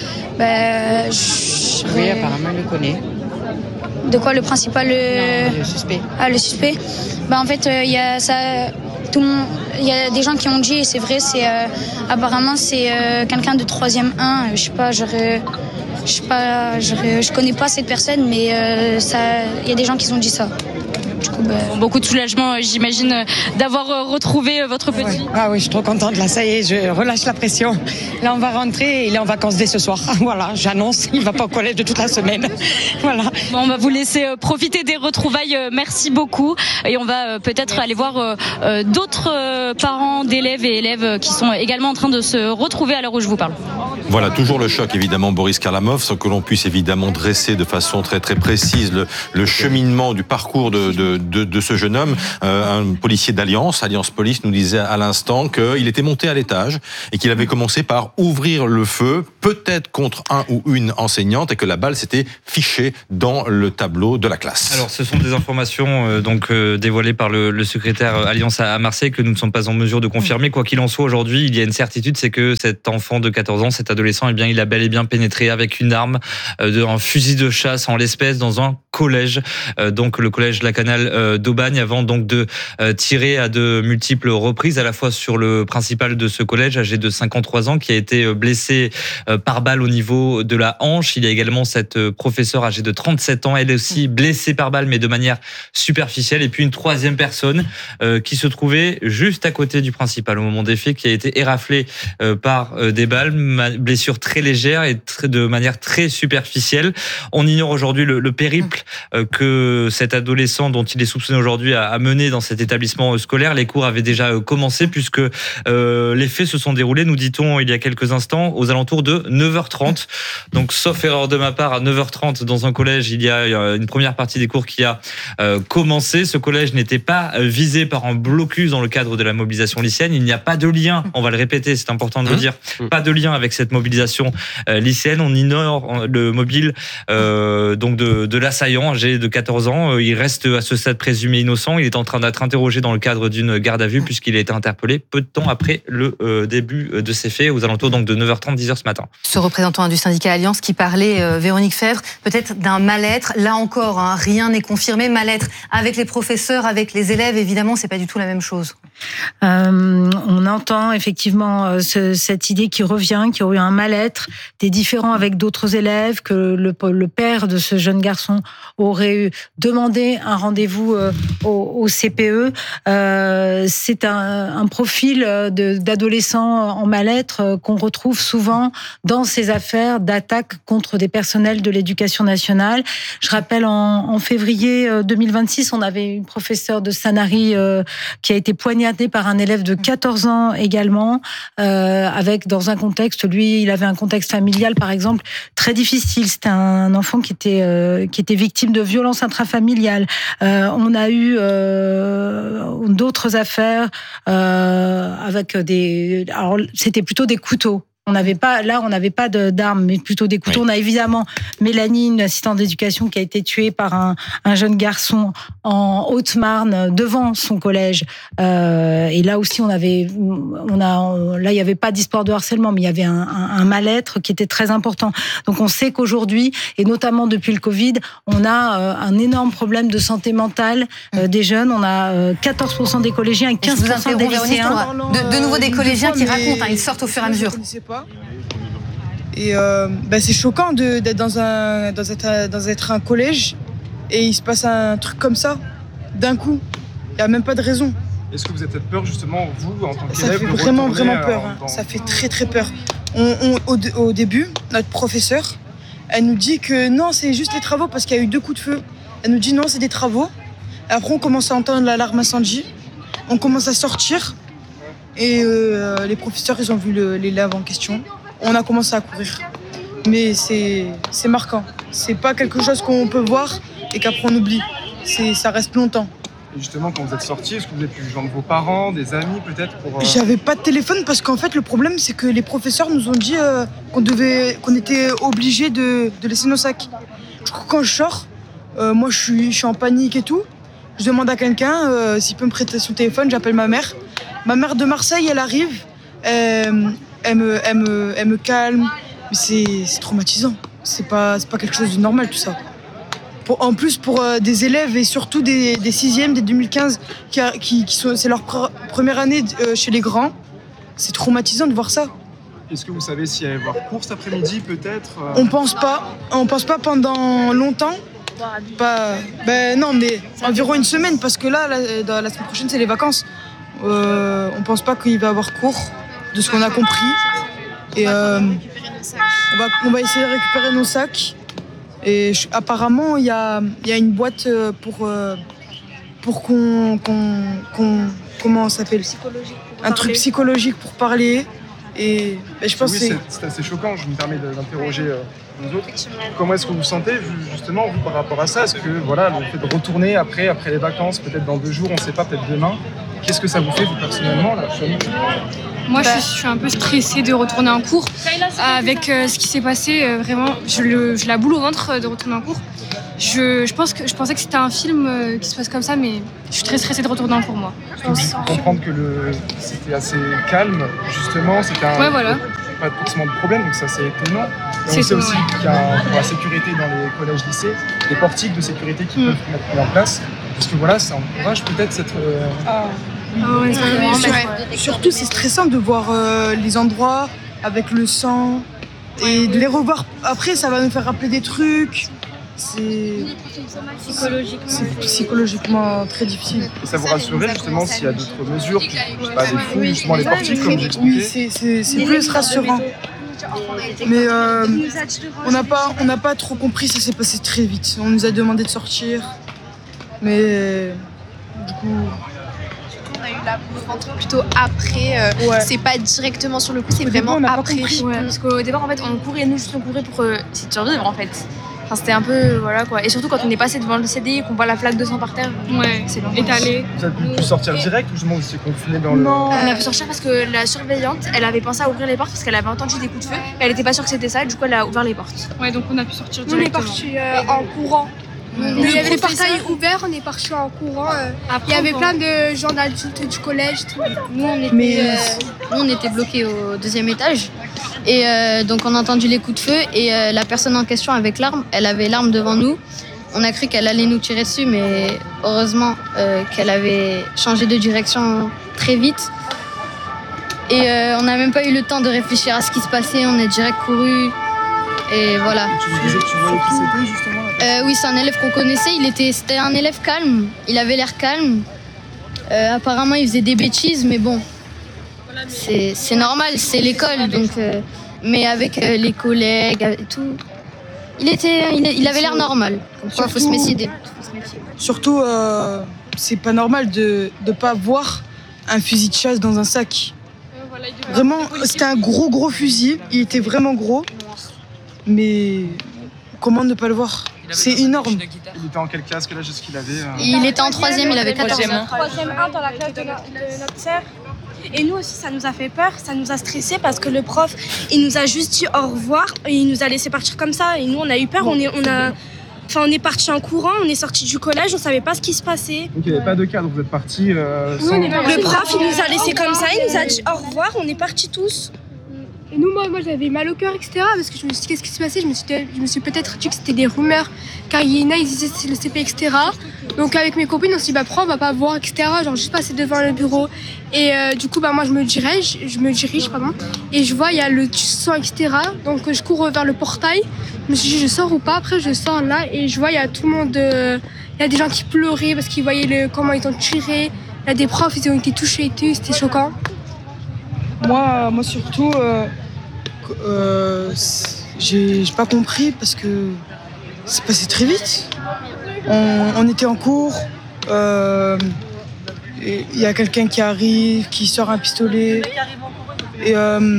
ben, je... Oui, apparemment, il le connaît. De quoi, le principal? euh... Non, le suspect. Ah, le suspect. Ben, en fait, il euh, y a ça. Tout le monde, il y a des gens qui ont dit et c'est vrai, c'est euh, apparemment c'est euh, quelqu'un de troisième un. Je sais pas, j'aurais, je sais pas, j'aurais, je connais pas cette personne, mais euh, ça, il y a des gens qui ont dit ça. Du coup, ben... bon, beaucoup de soulagement, j'imagine, d'avoir retrouvé votre petit. Ouais. Ah oui, je suis trop contente. Là, ça y est, je relâche la pression. Là, on va rentrer et il est en vacances dès ce soir. Voilà, j'annonce, il va pas au collège de toute la semaine. Voilà. Bon, on va vous laisser profiter des retrouvailles. Merci beaucoup. Et on va peut-être aller voir d'autres parents d'élèves et élèves qui sont également en train de se retrouver à l'heure où je vous parle. Voilà, toujours le choc, évidemment, Boris Karlamov, sans que l'on puisse évidemment dresser de façon très très précise le, le cheminement du parcours de, de de, de, de ce jeune homme. Euh, un policier d'Alliance, Alliance Police, nous disait à l'instant qu'il était monté à l'étage et qu'il avait commencé par ouvrir le feu, peut-être contre un ou une enseignante, et que la balle s'était fichée dans le tableau de la classe. Alors, ce sont des informations euh, donc euh, dévoilées par le, le secrétaire Alliance à Marseille que nous ne sommes pas en mesure de confirmer. Quoi qu'il en soit, aujourd'hui, il y a une certitude, c'est que cet enfant de quatorze ans, cet adolescent, eh bien, il a bel et bien pénétré avec une arme, euh, de, un fusil de chasse en l'espèce, dans un collège, euh, donc le collège Lacanal euh, d'Aubagne, avant donc de euh, tirer à de multiples reprises, à la fois sur le principal de ce collège, âgé de cinquante-trois ans, qui a été blessé euh, par balle au niveau de la hanche. Il y a également cette euh, professeure âgée de trente-sept ans, elle aussi blessée par balle, mais de manière superficielle. Et puis une troisième personne euh, qui se trouvait juste à côté du principal au moment des faits, qui a été éraflée euh, par euh, des balles, blessure très légère et très, de manière très superficielle. On ignore aujourd'hui le, le périple euh, que cet adolescent dont il est soupçonné aujourd'hui a, a mené dans cet établissement scolaire. Les cours avaient déjà euh, commencé puisque euh, les faits se sont déroulés, nous dit-on il y a quelques instants, aux alentours de neuf heures trente. Donc, sauf erreur de ma part, à neuf heures trente, dans un collège, il y a une première partie des cours qui a euh, commencé. Ce collège n'était pas visé par un blocus dans le cadre de la mobilisation lycéenne. Il n'y a pas de lien, on va le répéter, c'est important de le dire, pas de lien avec cette mobilisation euh, lycéenne. On ignore le mobile euh, donc de, de l'assaillant, âgé de quatorze ans. Il reste à ce stade présumé innocent. Il est en train d'être interrogé dans le cadre d'une garde à vue puisqu'il a été interpellé peu de temps après le euh, début de ces faits, aux alentours donc de neuf heures trente, dix heures ce matin. Ce représentant du syndicat Alliance qui parlait, euh, Véronique Fèvre, peut-être d'un mal-être. Là encore, hein, rien n'est confirmé. Mal-être avec les professeurs, avec les élèves, évidemment, c'est pas du tout la même chose. Euh, on entend effectivement euh, ce, cette idée qui revient, qu'il y aurait eu un mal-être, des différends avec d'autres élèves, que le, le père de ce jeune garçon aurait eu demandé un rendez-vous euh, au, au C P E. Euh, c'est un, un profil de, d'adolescents en mal-être euh, qu'on retrouve souvent dans ces affaires d'attaques contre des personnels de l'éducation nationale. Je rappelle, en, en février deux mille vingt-six, on avait une professeure de Sanary euh, qui a été poignardée par un élève de quatorze ans également, euh, avec dans un contexte, lui, il avait un contexte familial, par exemple, très difficile. C'était un enfant qui était euh, qui était victime de violences intrafamiliales. Euh, on a eu euh, d'autres affaires euh, avec des. Alors, c'était plutôt des couteaux. On n'avait pas, là, on n'avait pas de, d'armes, mais plutôt des couteaux. Oui. On a évidemment Mélanie, une assistante d'éducation, qui a été tuée par un, un jeune garçon en Haute-Marne devant son collège. Euh, et là aussi, on avait, on a, on, là, il n'y avait pas d'histoire de harcèlement, mais il y avait un, un, un mal-être qui était très important. Donc, on sait qu'aujourd'hui, et notamment depuis le Covid, on a euh, un énorme problème de santé mentale euh, des jeunes. On a euh, quatorze pour cent des collégiens et quinze pour cent des lycéens. De, de nouveau des collégiens qui racontent, hein, ils sortent au fur et à mesure. Et euh, bah c'est choquant de, d'être dans un, dans, être, dans être un collège et il se passe un truc comme ça, d'un coup. Il n'y a même pas de raison. Est-ce que vous avez peur justement, vous, en tant qu'élève, ça fait vraiment, vraiment peur. Hein. Dans... Ça fait très, très peur. On, on, au, au début, notre professeure, elle nous dit que non, c'est juste les travaux parce qu'il y a eu deux coups de feu. Elle nous dit non, c'est des travaux. Et après, on commence à entendre l'alarme incendie. On commence à sortir. Et euh, les professeurs, ils ont vu le, l'élève en question. On a commencé à courir. Mais c'est, c'est marquant. C'est pas quelque chose qu'on peut voir et qu'après on oublie. C'est, ça reste longtemps. Et justement, quand vous êtes sortis, est-ce que vous avez pu joindre vos parents, des amis peut-être pour, euh... J'avais pas de téléphone parce qu'en fait, le problème, c'est que les professeurs nous ont dit euh, qu'on, devait, qu'on était obligés de, de laisser nos sacs. Du coup, quand je sors, euh, moi je suis, je suis en panique et tout. Je demande à quelqu'un euh, s'il peut me prêter son téléphone, j'appelle ma mère. Ma mère de Marseille, elle arrive, elle, elle, me, elle, me, elle me calme. Mais c'est, c'est traumatisant. C'est pas, c'est pas quelque chose de normal, tout ça. Pour, en plus, pour euh, des élèves et surtout des, des sixièmes, des deux mille quinze, qui, qui, qui sont, c'est leur pr- première année euh, chez les grands, c'est traumatisant de voir ça. Est-ce que vous savez s'il y va y avoir cours cet après-midi, peut-être euh... On pense pas. On pense pas pendant longtemps. Pas, ben non, mais environ une semaine, parce que là, la, dans la semaine prochaine, c'est les vacances. Euh, on pense pas qu'il va y avoir cours, de ce qu'on a compris. Et euh, on, va, on va essayer de récupérer nos sacs. Et je, apparemment, il y a, y a une boîte pour, pour qu'on, qu'on, qu'on comment ça s'appelle ? Un truc psychologique pour parler. Et, et je pense oui, que c'est... c'est assez choquant. Je me permets d'interroger euh, les autres. Comment est-ce que vous vous sentez justement vous, par rapport à ça? Est-ce que voilà, le fait de retourner après, après les vacances, peut-être dans deux jours, on ne sait pas, peut-être demain, qu'est-ce que ça vous fait vous personnellement là, Moi, je suis, je suis un peu stressée de retourner en cours. Avec euh, ce qui s'est passé, euh, vraiment, je, le, je la boule au ventre de retourner en cours. Je, je, pense que, je pensais que c'était un film euh, qui se passe comme ça, mais je suis très stressée de retourner en cours, moi. Je pense comprendre que le, c'était assez calme, justement. C'était un, ouais, voilà. Pas forcément de problème, donc ça, c'est étonnant. Et c'est on sait tout, aussi ouais. qu'il y a pour la sécurité dans les collèges-lycées, des portiques de sécurité qui mm. peuvent être mis en place. Parce que voilà, ça encourage peut-être cette... Euh, ah. Ah ouais, oui, sur, ouais. Surtout, c'est stressant de voir euh, les endroits avec le sang et de les revoir après, ça va nous faire rappeler des trucs. C'est psychologiquement, c'est psychologiquement très difficile. Et ça vous rassurait justement s'il y a d'autres mesures, je sais pas, des fous, justement les portiques comme j'expliquais? Oui, c'est, c'est, c'est plus rassurant. Mais euh, on n'a pas, on n'a pas trop compris, ça s'est passé très vite. On nous a demandé de sortir, mais du coup... On a eu la boule au ventre plutôt après, euh, ouais. C'est pas directement sur le coup, c'est au vraiment début, après. Ouais, parce qu'au départ en fait on courait, nous juste on courait pour euh, essayer de survivre en fait. Enfin, c'était un peu voilà quoi. Et surtout quand on est passé devant le C D I et qu'on voit la flaque de sang par terre, ouais, c'est long. Étalé. Vous avez pu sortir direct ou justement vous étiez confiné dans le. Non, on a pu sortir parce que la surveillante, elle avait pensé à ouvrir les portes parce qu'elle avait entendu des coups de feu. Elle était pas sûre que c'était ça, et du coup elle a ouvert les portes. Ouais, donc on a pu sortir directement. On est parti euh, en courant. Il y avait le portail ouvert, on est parti en courant. Euh, Après, il y avait bon. plein de gens d'adultes du collège. Tout. Nous, on était, Mais... euh, nous, on était bloqués au deuxième étage. Et euh, donc, on a entendu les coups de feu. Et euh, la personne en question avec l'arme, elle avait l'arme devant nous. On a cru qu'elle allait nous tirer dessus, mais heureusement euh, qu'elle avait changé de direction très vite. Et euh, on n'a même pas eu le temps de réfléchir à ce qui se passait. On est direct couru. Et voilà. Et tu me disais que tu voyais qui c'était justement? Euh, oui, c'est un élève qu'on connaissait. Il était, c'était un élève calme. Il avait l'air calme. Euh, apparemment, il faisait des bêtises, mais bon, c'est, c'est normal, c'est l'école. Donc, euh, mais avec euh, les collègues et tout, il était, il, il avait l'air normal. Donc, il faut se méfier. Surtout, euh, c'est pas normal de ne pas voir un fusil de chasse dans un sac. Vraiment, c'était un gros gros fusil. Il était vraiment gros. Mais comment ne pas le voir? C'est énorme. Il était en quelle classe? Quel âge est-ce qu'il avait? euh... Il était en troisième, il avait quatorze ans. Troisième un dans la classe de, no- de notre sœur. Et nous aussi, ça nous a fait peur, ça nous a stressé parce que le prof, il nous a juste dit au revoir et il nous a laissé partir comme ça. Et nous, on a eu peur, on est, on a, enfin, on est parti en courant, on est sorti du collège, on savait pas ce qui se passait. Donc il n'y avait pas de cadre, vous êtes partis euh, sans... Le prof, il nous a laissé comme ça, il nous a dit au revoir, on est partis tous. Et nous, moi, moi j'avais mal au cœur, et cetera. Parce que je me suis dit, qu'est-ce qui se passait? Je me suis, je me suis peut-être dit que c'était des rumeurs, car Yéna, ils disaient c'est le C P, et cetera. Donc avec mes copines, on s'est dit, bah, pourquoi on va pas voir, et cetera. Genre, juste passer devant le bureau. Et euh, du coup, bah, moi, je me dirige, je me dirige, pardon. Et je vois, il y a le sang, et cetera. Donc je cours vers le portail. Je me suis dit, je sors ou pas? Après, je sors là, et je vois, il y a tout le monde. Euh, il y a des gens qui pleuraient parce qu'ils voyaient le, comment ils ont tiré. Il y a des profs, ils ont été touchés et tout, c'était choquant. Moi, moi surtout. Euh... Euh, j'ai, j'ai pas compris parce que c'est passé très vite. On, on était en cours, il euh, y a quelqu'un qui arrive, qui sort un pistolet. Et, euh,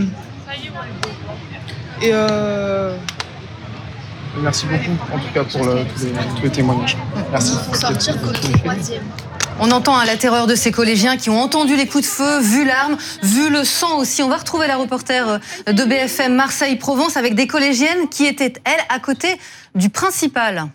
et euh... Merci beaucoup en tout cas pour le, tous, les, tous les témoignages. Merci. Sortir qu'au troisième. On entend hein, la terreur de ces collégiens qui ont entendu les coups de feu, vu l'arme, vu le sang aussi. On va retrouver la reporter de B F M Marseille-Provence avec des collégiennes qui étaient, elles, à côté du principal.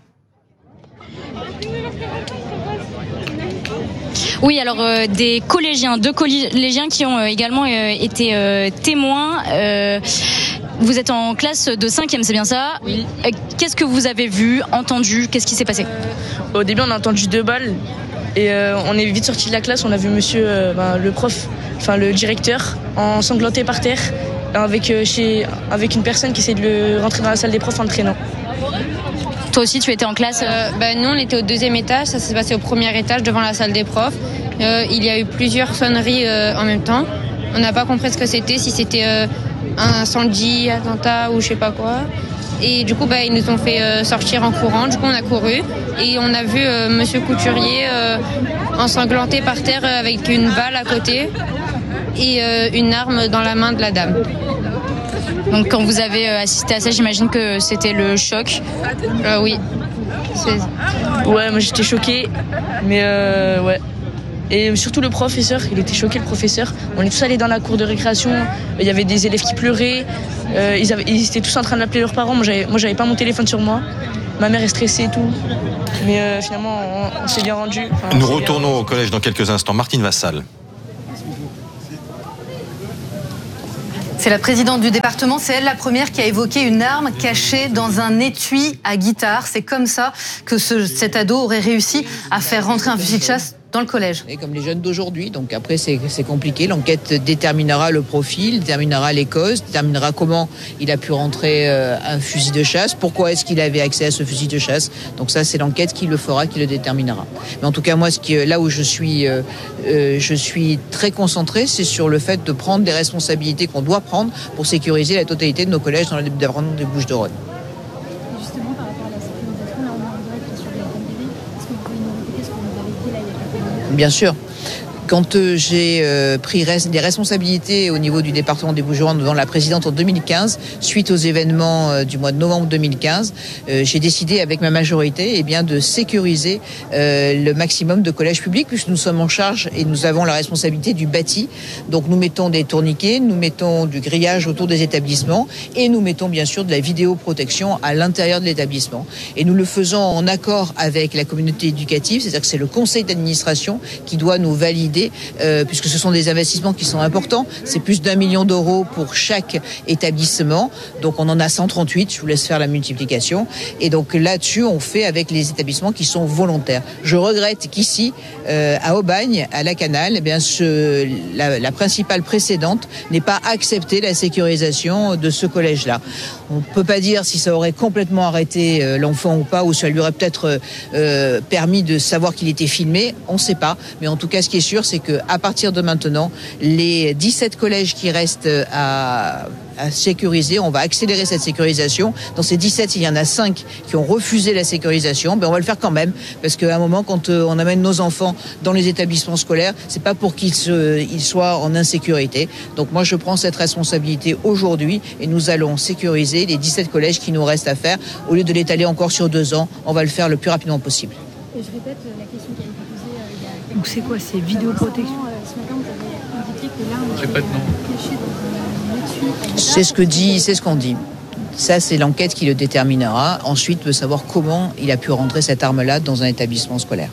Oui, alors euh, des collégiens, deux collégiens qui ont euh, également euh, été euh, témoins. Euh, vous êtes en classe de cinquième, c'est bien ça? Oui. Euh, qu'est-ce que vous avez vu, entendu? Qu'est-ce qui s'est passé? euh, Au début, on a entendu deux balles. Et euh, on est vite sorti de la classe, on a vu monsieur, euh, ben, le prof, enfin le directeur, ensanglanté par terre, avec, euh, chez, avec une personne qui essaie de le rentrer dans la salle des profs en le traînant. Toi aussi, tu étais en classe? euh, ben, Nous, on était au deuxième étage, ça s'est passé au premier étage devant la salle des profs. Euh, il y a eu plusieurs sonneries euh, en même temps. On n'a pas compris ce que c'était, si c'était euh, un incendie, attentat ou je sais pas quoi. Et du coup, bah, ils nous ont fait euh, sortir en courant. Du coup, on a couru et on a vu euh, monsieur Couturier euh, ensanglanté par terre avec une balle à côté. et euh, une arme dans la main de la dame. Donc quand vous avez assisté à ça, j'imagine que c'était le choc. Euh, oui. C'est... Ouais, moi j'étais choquée, mais euh, ouais. Et surtout le professeur, il était choqué, le professeur. On est tous allés dans la cour de récréation, il y avait des élèves qui pleuraient, euh, ils, avaient, ils étaient tous en train de l'appeler leurs parents. Moi j'avais, moi, j'avais pas mon téléphone sur moi. Ma mère est stressée et tout. Mais euh, finalement, on, on s'est bien rendu. Enfin, Nous retournons au collège dans quelques instants. Martine Vassal. C'est la présidente du département, c'est elle la première qui a évoqué une arme cachée dans un étui à guitare. C'est comme ça que ce, cet ado aurait réussi à faire rentrer un fusil de chasse dans le collège. Et comme les jeunes d'aujourd'hui, donc après c'est, c'est compliqué. L'enquête déterminera le profil, déterminera les causes, déterminera comment il a pu rentrer euh, un fusil de chasse, pourquoi est-ce qu'il avait accès à ce fusil de chasse. Donc ça c'est l'enquête qui le fera, qui le déterminera. Mais en tout cas moi, ce qui, là où je suis, euh, euh, je suis très concentré, c'est sur le fait de prendre des responsabilités qu'on doit prendre pour sécuriser la totalité de nos collèges dans le département des Bouches-du-Rhône. Bien sûr. Quand euh, j'ai euh, pris res- des responsabilités au niveau du département des Bouches-du-Rhône devant la présidente en deux mille quinze, suite aux événements euh, du mois de novembre deux mille quinze, euh, j'ai décidé avec ma majorité eh bien, de sécuriser euh, le maximum de collèges publics puisque nous sommes en charge et nous avons la responsabilité du bâti. Donc nous mettons des tourniquets, nous mettons du grillage autour des établissements et nous mettons bien sûr de la vidéoprotection à l'intérieur de l'établissement. Et nous le faisons en accord avec la communauté éducative, c'est-à-dire que c'est le conseil d'administration qui doit nous valider Euh, puisque ce sont des investissements qui sont importants. C'est plus d'un million d'euros pour chaque établissement. Donc on en a cent trente-huit, je vous laisse faire la multiplication. Et donc là-dessus, on fait avec les établissements qui sont volontaires. Je regrette qu'ici, euh, à Aubagne, à la Canale, eh bien, ce, la, la principale précédente n'ait pas accepté la sécurisation de ce collège-là. On ne peut pas dire si ça aurait complètement arrêté euh, l'enfant ou pas, ou ça lui aurait peut-être euh, permis de savoir qu'il était filmé. On ne sait pas. Mais en tout cas, ce qui est sûr, c'est qu'à partir de maintenant, les dix-sept collèges qui restent à, à sécuriser, on va accélérer cette sécurisation. Dans ces dix-sept, il y en a cinq qui ont refusé la sécurisation. Ben, on va le faire quand même, parce qu'à un moment, quand on amène nos enfants dans les établissements scolaires, c'est pas pour qu'ils se, ils soient en insécurité. Donc moi, je prends cette responsabilité aujourd'hui et nous allons sécuriser les dix-sept collèges qui nous restent à faire. Au lieu de l'étaler encore sur deux ans, on va le faire le plus rapidement possible. Et je répète la question qui a été posée euh, il y a... Donc c'est quoi, c'est vidéoprotection? Ce matin, vous avez indiqué que l'arme était cachée dans un étui. C'est ce que dit, c'est ce qu'on dit. Ça, c'est l'enquête qui le déterminera. Ensuite, de savoir comment il a pu rentrer cette arme-là dans un établissement scolaire.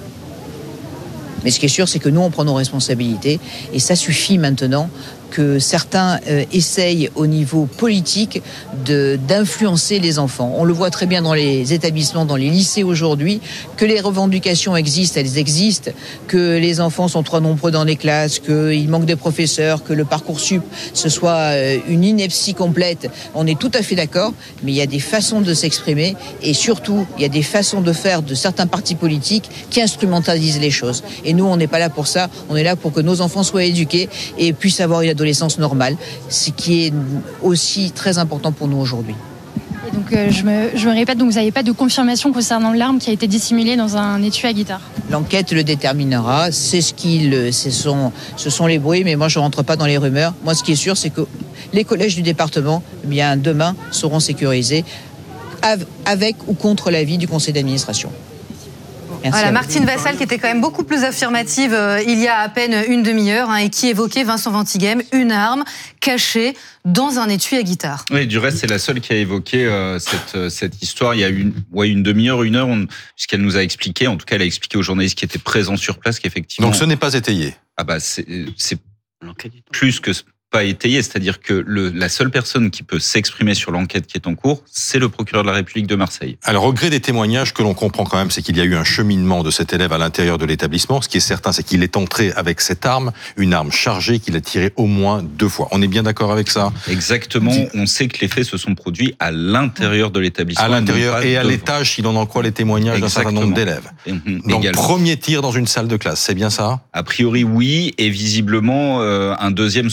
Mais ce qui est sûr, c'est que nous, on prend nos responsabilités. Et ça suffit maintenant que certains euh, essayent au niveau politique de, d'influencer les enfants. On le voit très bien dans les établissements, dans les lycées aujourd'hui, que les revendications existent, elles existent, que les enfants sont trop nombreux dans les classes, qu'il manque de professeurs, que le Parcoursup, ce soit euh, une ineptie complète. On est tout à fait d'accord, mais il y a des façons de s'exprimer et surtout, il y a des façons de faire de certains partis politiques qui instrumentalisent les choses. Et nous, on n'est pas là pour ça. On est là pour que nos enfants soient éduqués et puissent avoir une adolescence normale, ce qui est aussi très important pour nous aujourd'hui. Et donc euh, je, me, je me répète, donc vous n'avez pas de confirmation concernant l'arme qui a été dissimulée dans un étui à guitare? L'enquête le déterminera, c'est ce qu'il, ce sont, ce sont les bruits, mais moi je rentre pas dans les rumeurs. Moi, ce qui est sûr, c'est que les collèges du département, eh bien demain, seront sécurisés avec ou contre l'avis du conseil d'administration. Merci voilà, Martine Vassal qui était quand même beaucoup plus affirmative euh, il y a à peine une demi-heure hein, et qui évoquait Vincent Ventighem, une arme cachée dans un étui à guitare. Oui, du reste, c'est la seule qui a évoqué euh, cette, cette histoire il y a une, ouais, une demi-heure, une heure, on, puisqu'elle nous a expliqué, en tout cas elle a expliqué aux journalistes qui étaient présents sur place qu'effectivement... Donc ce n'est pas étayé? Ah bah c'est, c'est plus que... pas étayé, c'est-à-dire que le, la seule personne qui peut s'exprimer sur l'enquête qui est en cours, c'est le procureur de la République de Marseille. Alors, au gré des témoignages, que l'on comprend quand même, c'est qu'il y a eu un cheminement de cet élève à l'intérieur de l'établissement. Ce qui est certain, c'est qu'il est entré avec cette arme, une arme chargée qu'il a tirée au moins deux fois. On est bien d'accord avec ça? Exactement. On sait que les faits se sont produits à l'intérieur de l'établissement. À l'intérieur et à devant. L'étage, si l'on en croit les témoignages d'un certain nombre d'élèves. Mmh, Donc, également. Premier tir dans une salle de classe, c'est bien ça? A priori, oui. Et visiblement, euh, un deuxième soit dans le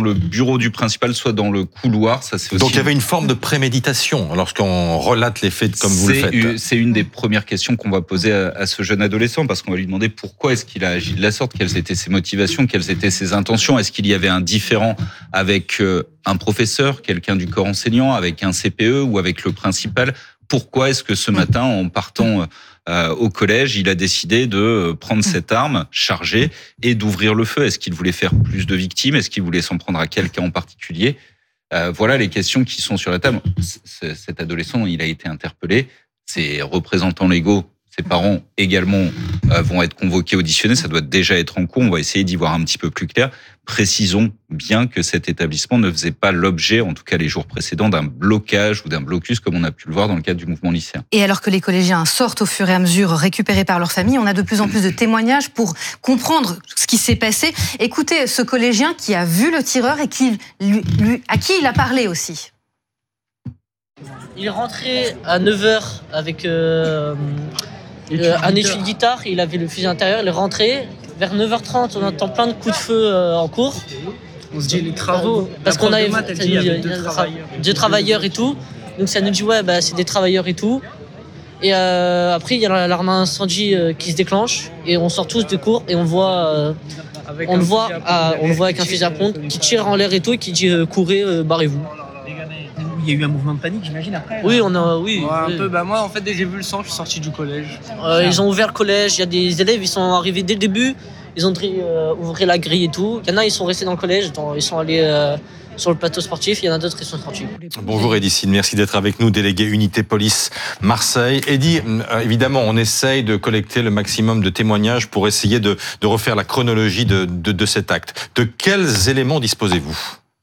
le bureau du principal, soit dans le couloir. Ça, c'est aussi Donc il y avait une forme de préméditation lorsqu'on relate les faits comme vous le faites. C'est une des premières questions qu'on va poser à, à ce jeune adolescent, parce qu'on va lui demander pourquoi est-ce qu'il a agi de la sorte, quelles étaient ses motivations, quelles étaient ses intentions, est-ce qu'il y avait un différend avec un professeur, quelqu'un du corps enseignant, avec un C P E ou avec le principal. Pourquoi est-ce que ce matin, en partant euh, au collège, il a décidé de prendre cette arme chargée et d'ouvrir le feu? Est-ce qu'il voulait faire plus de victimes? Est-ce qu'il voulait s'en prendre à quelqu'un en particulier? euh, Voilà les questions qui sont sur la table. C- cet adolescent, il a été interpellé. Ses représentants légaux, ses parents également euh, vont être convoqués, auditionnés. Ça doit déjà être en cours. On va essayer d'y voir un petit peu plus clair. Précisons bien que cet établissement ne faisait pas l'objet, en tout cas les jours précédents, d'un blocage ou d'un blocus comme on a pu le voir dans le cadre du mouvement lycéen. Et alors que les collégiens sortent au fur et à mesure récupérés par leur famille, on a de plus en plus de témoignages pour comprendre ce qui s'est passé. Écoutez ce collégien qui a vu le tireur et qui, lui, lui, à qui il a parlé aussi. Il est rentré à neuf heures avec euh, euh, un étui de guitare, il avait le fusil intérieur, il est rentré. Vers neuf heures trente, on entend plein de coups de feu euh, en cours. On se dit les travaux. Parce qu'on avait maths, elle dit, il y avait deux travailleurs. deux travailleurs et tout. Donc ça nous dit ouais, bah, c'est des travailleurs et tout. Et euh, après, il y a l'alarme incendie euh, qui se déclenche et on sort tous des cours et on voit, euh, on le voit, à, on le voit avec un fusil à pompe qui tire en l'air et tout et qui dit euh, courez, euh, barrez-vous. Il y a eu un mouvement de panique, j'imagine, après. Oui, on a, oui. Ouais, un oui. peu. Bah moi, en fait, dès que j'ai vu le sang, je suis sorti du collège. Euh, ils ont ouvert le collège. Il y a des élèves, ils sont arrivés dès le début. Ils ont euh, ouvert la grille et tout. Il y en a, ils sont restés dans le collège. Dans, ils sont allés euh, sur le plateau sportif. Il y en a d'autres, ils sont sortis. Bonjour Edicine, merci d'être avec nous, délégué unité police Marseille. Eddy, évidemment, on essaye de collecter le maximum de témoignages pour essayer de, de refaire la chronologie de, de, de cet acte. De quels éléments disposez-vous ?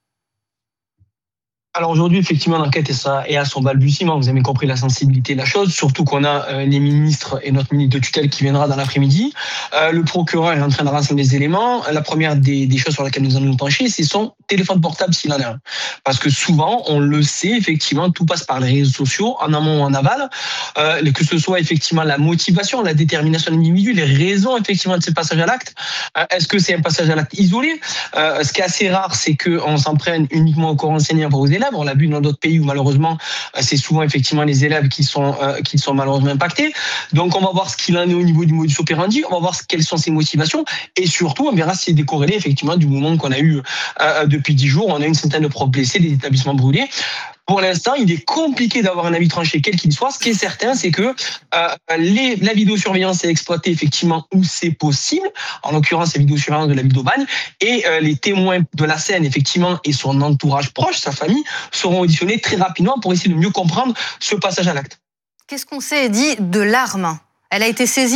Alors aujourd'hui, effectivement, l'enquête est à son balbutiement. Vous avez compris la sensibilité de la chose, surtout qu'on a euh, les ministres et notre ministre de tutelle qui viendra dans l'après-midi. Euh, le procureur est en train de rassembler les éléments. La première des, des choses sur laquelle nous allons nous pencher, c'est son téléphone portable s'il en a un. Parce que souvent, on le sait, effectivement, tout passe par les réseaux sociaux, en amont ou en aval. Euh, que ce soit effectivement la motivation, la détermination de l'individu, les raisons effectivement de ce passage à l'acte. Euh, est-ce que c'est un passage à l'acte isolé ? euh, Ce qui est assez rare, c'est qu'on s'en prenne uniquement au corps enseignant pour aux élèves. On l'a vu dans d'autres pays où malheureusement c'est souvent effectivement les élèves qui sont euh, qui sont malheureusement impactés. Donc on va voir ce qu'il en est au niveau du modus operandi, on va voir quelles sont ses motivations et surtout on verra si c'est décorrélé effectivement du moment qu'on a eu euh, depuis dix jours. On a une centaine de profs blessés, des établissements brûlés. Pour l'instant, il est compliqué d'avoir un avis tranché, quel qu'il soit. Ce qui est certain, c'est que euh, les, la vidéosurveillance est exploitée effectivement où c'est possible. En l'occurrence, la vidéosurveillance de la ville d'Aubagne. Et euh, les témoins de la scène, effectivement, et son entourage proche, sa famille, seront auditionnés très rapidement pour essayer de mieux comprendre ce passage à l'acte. Qu'est-ce qu'on sait, Eddy, de l'arme ? Elle a été saisie ?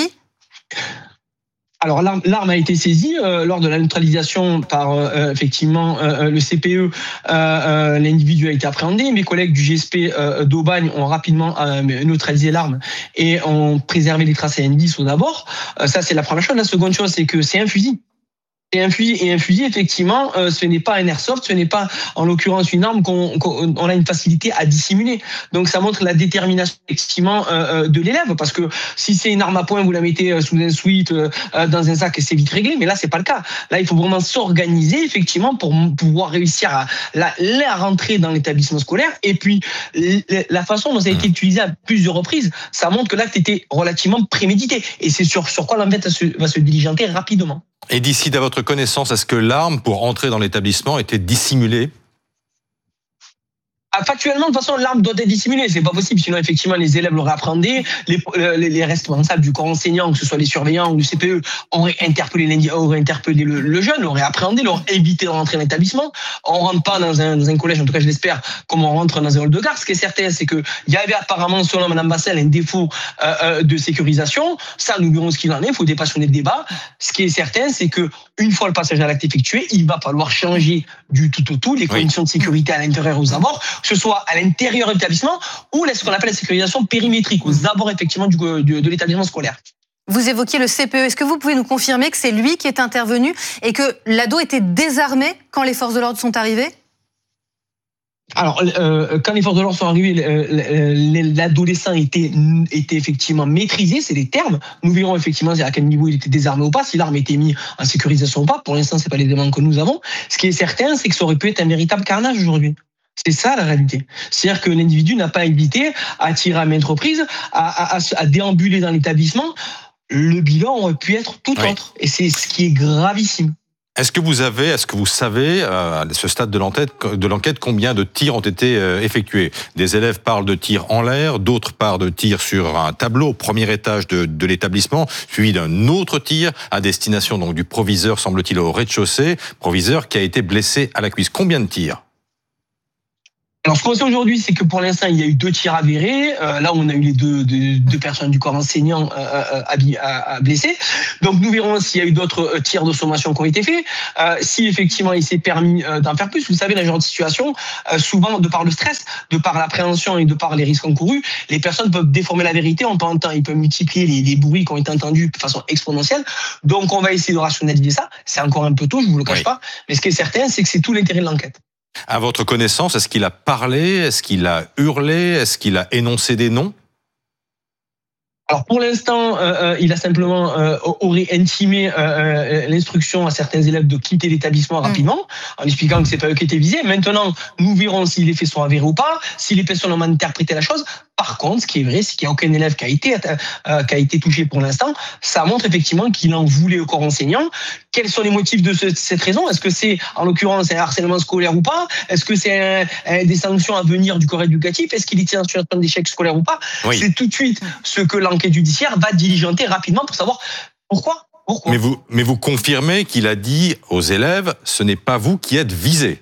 Alors l'arme, l'arme a été saisie euh, lors de la neutralisation par euh, effectivement euh, le C P E. Euh, euh, l'individu a été appréhendé. Mes collègues du G S P euh, d'Aubagne ont rapidement euh, neutralisé l'arme et ont préservé les traces à indices aux abords. Euh, ça c'est la première chose. La seconde chose c'est que c'est un fusil. Et un fusil, et un fusil, effectivement, euh, ce n'est pas un airsoft, ce n'est pas, en l'occurrence, une arme qu'on, qu'on on a une facilité à dissimuler. Donc, ça montre la détermination, effectivement, euh, de l'élève, parce que si c'est une arme à poing, vous la mettez sous un sweat, euh, dans un sac, et c'est vite réglé. Mais là, c'est pas le cas. Là, il faut vraiment s'organiser, effectivement, pour pouvoir réussir à la, la rentrer dans l'établissement scolaire. Et puis, la façon dont ça a été utilisé à plusieurs reprises, ça montre que l'acte était relativement prémédité. Et c'est sur, sur quoi l'enquête va se, va se diligenter rapidement. Et d'ici, à votre connaissance, est-ce que l'arme, pour entrer dans l'établissement, était dissimulée ? Factuellement, de toute façon, l'arme doit être dissimulée. C'est pas possible. Sinon, effectivement, les élèves l'auraient appréhendé. Les, les, les responsables du corps enseignant, que ce soit les surveillants ou le C P E, auraient interpellé, auraient interpellé le, le jeune, l'auraient appréhendé, l'auraient évité de rentrer dans l'établissement. On rentre pas dans un, dans un collège, en tout cas, je l'espère, comme on rentre dans un hall de gare. Ce qui est certain, c'est que il y avait apparemment, selon Mme Bassel, un défaut euh, de sécurisation. Ça, nous verrons ce qu'il en est. Il faut dépassionner le débat. Ce qui est certain, c'est que une fois le passage à l'acte effectué, il va falloir changer du tout au tout les conditions de sécurité à l'intérieur aux abords, que ce soit à l'intérieur de l'établissement ou ce qu'on appelle la sécurisation périmétrique, aux abords effectivement du, de, de l'établissement scolaire. Vous évoquiez le C P E. Est-ce que vous pouvez nous confirmer que c'est lui qui est intervenu et que l'ado était désarmé quand les forces de l'ordre sont arrivées ? Alors, euh, quand les forces de l'ordre sont arrivées, l'adolescent était, était effectivement maîtrisé, c'est les termes. Nous verrons effectivement à quel niveau il était désarmé ou pas, si l'arme était mise en sécurisation ou pas. Pour l'instant, c'est pas les éléments que nous avons. Ce qui est certain, c'est que ça aurait pu être un véritable carnage aujourd'hui. C'est ça la réalité. C'est-à-dire que l'individu n'a pas hésité à tirer à maintes reprises, à, à, à déambuler dans l'établissement. Le bilan aurait pu être tout oui. autre. Et c'est ce qui est gravissime. Est-ce que vous avez, est-ce que vous savez, à ce stade de l'enquête, de l'enquête, combien de tirs ont été effectués ? Des élèves parlent de tirs en l'air, d'autres parlent de tirs sur un tableau au premier étage de, de l'établissement, suivi d'un autre tir à destination donc du proviseur, semble-t-il, au rez-de-chaussée, proviseur qui a été blessé à la cuisse. Combien de tirs ? Alors, ce qu'on sait aujourd'hui, c'est que pour l'instant, il y a eu deux tirs avérés. Euh, là, on a eu les deux, deux, deux personnes du corps enseignant euh, à, à, à blessées. Donc, nous verrons s'il y a eu d'autres tirs de sommation qui ont été faits. Euh, si effectivement, il s'est permis euh, d'en faire plus. Vous savez, dans ce genre de situation, euh, souvent, de par le stress, de par l'appréhension et de par les risques encourus, les personnes peuvent déformer la vérité en temps en temps. Ils peuvent multiplier les, les bruits qui ont été entendus de façon exponentielle. Donc, on va essayer de rationaliser ça. C'est encore un peu tôt, je vous le cache oui. pas. Mais ce qui est certain, c'est que c'est tout l'intérêt de l'enquête. À votre connaissance, est-ce qu'il a parlé ? Est-ce qu'il a hurlé ? Est-ce qu'il a énoncé des noms ? Alors pour l'instant, euh, il a simplement euh, aurait intimé euh, l'instruction à certains élèves de quitter l'établissement rapidement, mmh. en expliquant que c'est pas eux qui étaient visés. Maintenant, nous verrons si les faits sont avérés ou pas, si les personnes ont interprété la chose. Par contre, ce qui est vrai, c'est qu'il n'y a aucun élève qui a été euh, qui a été touché pour l'instant. Ça montre effectivement qu'il en voulait au corps enseignant. Quels sont les motifs de ce, cette raison ? Est-ce que c'est, en l'occurrence, un harcèlement scolaire ou pas ? Est-ce que c'est un, un, des sanctions à venir du corps éducatif ? Est-ce qu'il était en situation d'échec scolaire ou pas ? oui. C'est tout de suite ce que l'enquête judiciaire va diligenter rapidement pour savoir pourquoi. Pourquoi ? Mais vous, mais vous confirmez qu'il a dit aux élèves, ce n'est pas vous qui êtes visés.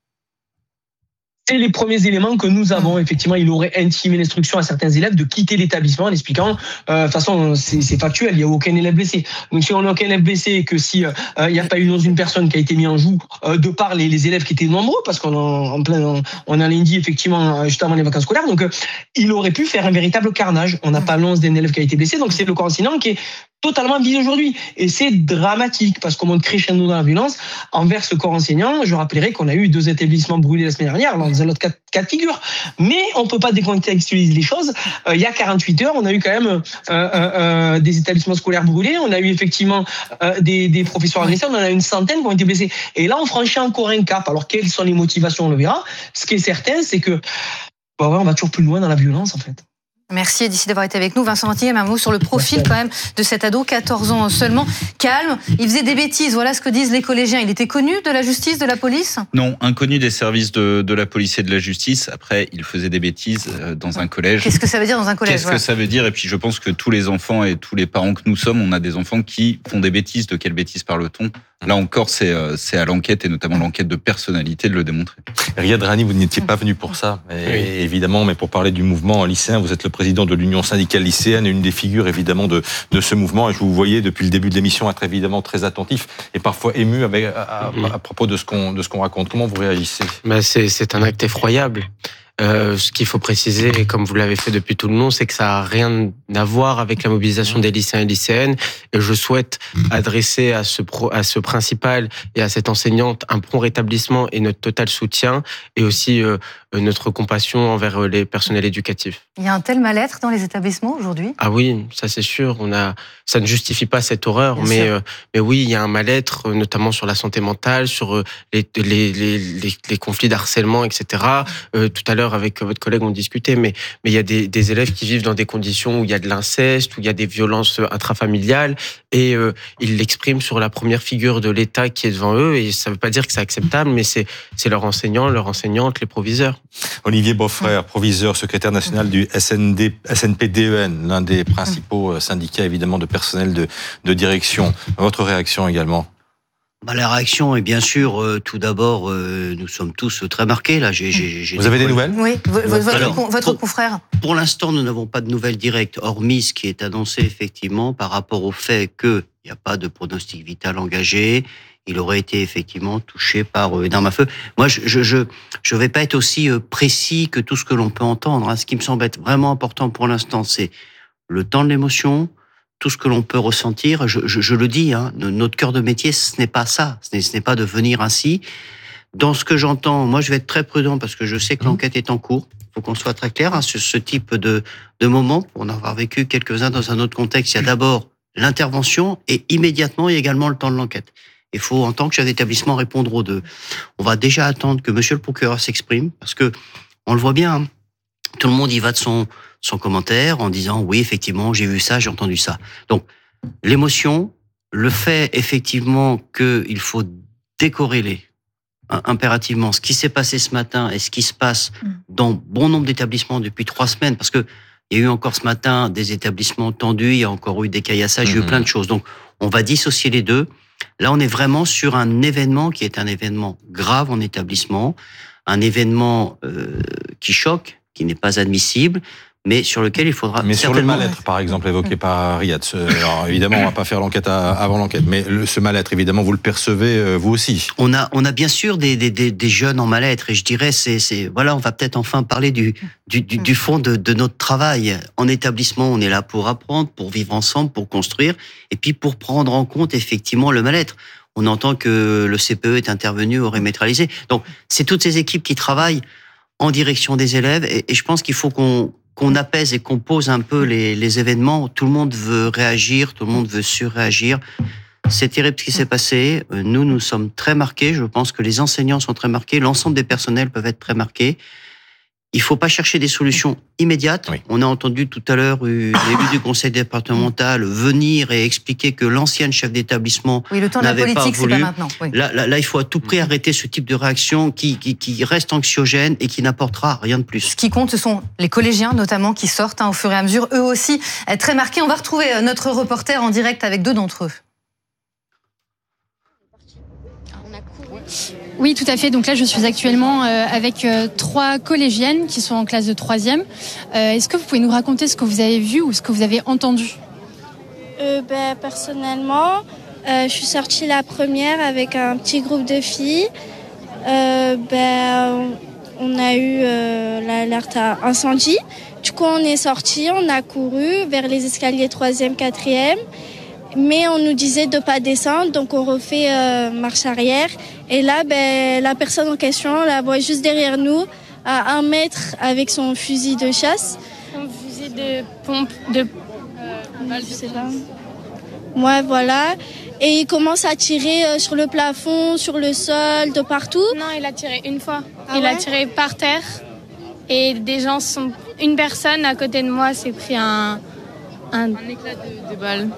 C'est les premiers éléments que nous avons. Effectivement, il aurait intimé l'instruction à certains élèves de quitter l'établissement en expliquant, euh, de toute façon, c'est, c'est factuel, il n'y a aucun élève blessé. Donc, si on n'a aucun élève blessé et que si euh, il n'y a pas eu une personne qui a été mise en joue euh, de par les, les élèves qui étaient nombreux, parce qu'on a, en plein, on, on a lundi, effectivement, juste avant les vacances scolaires, donc euh, il aurait pu faire un véritable carnage. On n'a pas l'once d'un élève qui a été blessé, donc c'est le corps enseignant qui est totalement visé aujourd'hui. Et c'est dramatique parce qu'on monte crescendo dans la violence envers ce corps enseignant. Je rappellerai qu'on a eu deux établissements brûlés la semaine dernière, dans un autre cas, cas de figure. Mais on ne peut pas décontextualiser les choses. Euh, il y a quarante-huit heures, on a eu quand même euh, euh, euh, des établissements scolaires brûlés. On a eu effectivement euh, des, des professeurs agressés. On en a une centaine qui ont été blessés. Et là, on franchit encore un cap. Alors, quelles sont les motivations ? On le verra. Ce qui est certain, c'est que bah ouais, on va toujours plus loin dans la violence, en fait. Merci d'ici d'avoir été avec nous. Vincent Vantillier, un mot sur le profil quand même de cet ado, quatorze ans seulement, calme, il faisait des bêtises, voilà ce que disent les collégiens. Il était connu de la justice, de la police ? Non, inconnu des services de, de la police et de la justice. Après, il faisait des bêtises dans un collège. Qu'est-ce que ça veut dire dans un collège ? Qu'est-ce voilà. que ça veut dire ? Et puis je pense que tous les enfants et tous les parents que nous sommes, on a des enfants qui font des bêtises. De quelles bêtises parle-t-on ? Là encore, c'est, c'est à l'enquête, et notamment l'enquête de personnalité, de le démontrer. Riyad Rani, vous n'étiez pas venu pour ça, et oui. évidemment, mais pour parler du mouvement lycéen, vous êtes le président de l'Union syndicale lycéenne, et une des figures évidemment de, de ce mouvement, et je vous voyais depuis le début de l'émission être évidemment très attentif, et parfois ému avec, à, à, à propos de ce qu'on, de ce qu'on raconte. Comment vous réagissez ? Ben c'est, c'est un acte effroyable. Euh, ce qu'il faut préciser, comme vous l'avez fait depuis tout le long, c'est que ça n'a rien à voir avec la mobilisation des lycéens et lycéennes. Et je souhaite adresser à ce, pro, à ce principal et à cette enseignante un prompt rétablissement et notre total soutien, et aussi euh, notre compassion envers les personnels éducatifs. Il y a un tel mal-être dans les établissements aujourd'hui ? Ah oui, ça c'est sûr. On a, ça ne justifie pas cette horreur, Bien mais euh, mais oui, il y a un mal-être, notamment sur la santé mentale, sur les les les les, les conflits d'harcèlement, et cetera. Euh, tout à l'heure, avec votre collègue, on discutait, mais mais il y a des des élèves qui vivent dans des conditions où il y a de l'inceste, où il y a des violences intrafamiliales, et euh, ils l'expriment sur la première figure de l'État qui est devant eux. Et ça ne veut pas dire que c'est acceptable, mais c'est c'est leurs enseignants, leurs enseignantes, les proviseurs. Olivier Beaufrère, proviseur, secrétaire national du S N D, S N P D E N, l'un des principaux syndicats évidemment de personnel de, de direction. Votre réaction également ? Bah, la réaction est bien sûr, euh, tout d'abord, euh, nous sommes tous très marqués. Là. J'ai, j'ai, j'ai Vous avez des nouvelles ? Oui, votre, Alors, con, votre pour, confrère. Pour l'instant, nous n'avons pas de nouvelles directes, hormis ce qui est annoncé effectivement par rapport au fait qu'il n'y a pas de pronostic vital engagé. Il aurait été effectivement touché par une arme à feu. Moi, je je je, je vais pas être aussi précis que tout ce que l'on peut entendre. Hein. Ce qui me semble être vraiment important pour l'instant, c'est le temps de l'émotion, tout ce que l'on peut ressentir. Je, je, je le dis, hein, notre cœur de métier, ce n'est pas ça. Ce n'est, ce n'est pas de venir ainsi. Dans ce que j'entends, moi je vais être très prudent parce que je sais que l'enquête est en cours. Il faut qu'on soit très clair hein, sur ce type de, de moment. Pour en avoir vécu quelques-uns dans un autre contexte, il y a d'abord l'intervention et immédiatement il y a également le temps de l'enquête. Il faut, en tant que chef d'établissement, répondre aux deux. On va déjà attendre que monsieur le procureur s'exprime parce que on le voit bien, hein, tout le monde y va de son, son commentaire en disant oui, effectivement, j'ai vu ça, j'ai entendu ça. Donc, l'émotion, le fait effectivement qu'il faut décorréler impérativement ce qui s'est passé ce matin et ce qui se passe dans bon nombre d'établissements depuis trois semaines, parce que il y a eu encore ce matin des établissements tendus, il y a encore eu des caillassages, mmh. il y a eu plein de choses. Donc, on va dissocier les deux. Là, on est vraiment sur un événement qui est un événement grave en établissement, un événement euh, qui choque, qui n'est pas admissible, mais sur lequel il faudra... Mais sur le mal-être, par exemple, évoqué par Riyad. Alors, évidemment, on va pas faire l'enquête à, avant l'enquête, mais le, ce mal-être, évidemment, vous le percevez, euh, vous aussi. On a, on a bien sûr des, des, des, des jeunes en mal-être, et je dirais, c'est, c'est, voilà, on va peut-être enfin parler du, du, du, du fond de, de notre travail. En établissement, on est là pour apprendre, pour vivre ensemble, pour construire, et puis pour prendre en compte, effectivement, le mal-être. On entend que le C P E est intervenu, aurait neutralisé. Donc, c'est toutes ces équipes qui travaillent en direction des élèves, et, et je pense qu'il faut qu'on qu'on apaise et qu'on pose un peu les, les événements. Tout le monde veut réagir, tout le monde veut surréagir. C'est terrible ce qui s'est passé. Nous, nous sommes très marqués. Je pense que les enseignants sont très marqués. L'ensemble des personnels peuvent être très marqués. Il faut pas chercher des solutions immédiates. Oui. On a entendu tout à l'heure l'élu du conseil départemental venir et expliquer que l'ancienne chef d'établissement oui, le temps n'avait de la politique, pas voulu. C'est pas maintenant. Oui. Là, là, là, il faut à tout prix arrêter ce type de réaction qui, qui, qui reste anxiogène et qui n'apportera rien de plus. Ce qui compte, ce sont les collégiens notamment qui sortent hein, au fur et à mesure, eux aussi très marqués. On va retrouver notre reporter en direct avec deux d'entre eux. Oui, tout à fait. Donc là, je suis actuellement euh, avec euh, trois collégiennes qui sont en classe de troisième. Euh, est-ce que vous pouvez nous raconter ce que vous avez vu ou ce que vous avez entendu ? euh, ben, Personnellement, euh, je suis sortie la première avec un petit groupe de filles. Euh, ben, on a eu euh, l'alerte à incendie. Du coup, on est sortis, on a couru vers les escaliers troisième, quatrième. Mais on nous disait de pas descendre, donc on refait euh, marche arrière. Et là, ben, la personne en question, la voit juste derrière nous, à un mètre, avec son fusil de chasse. Son fusil de pompe, de... Euh, je sais pas. Ouais, voilà. Et il commence à tirer euh, sur le plafond, sur le sol, de partout. Non, il a tiré une fois. Ah il ouais a tiré par terre. Et des gens sont... Une personne à côté de moi s'est pris un... Un, un éclat de, de balle.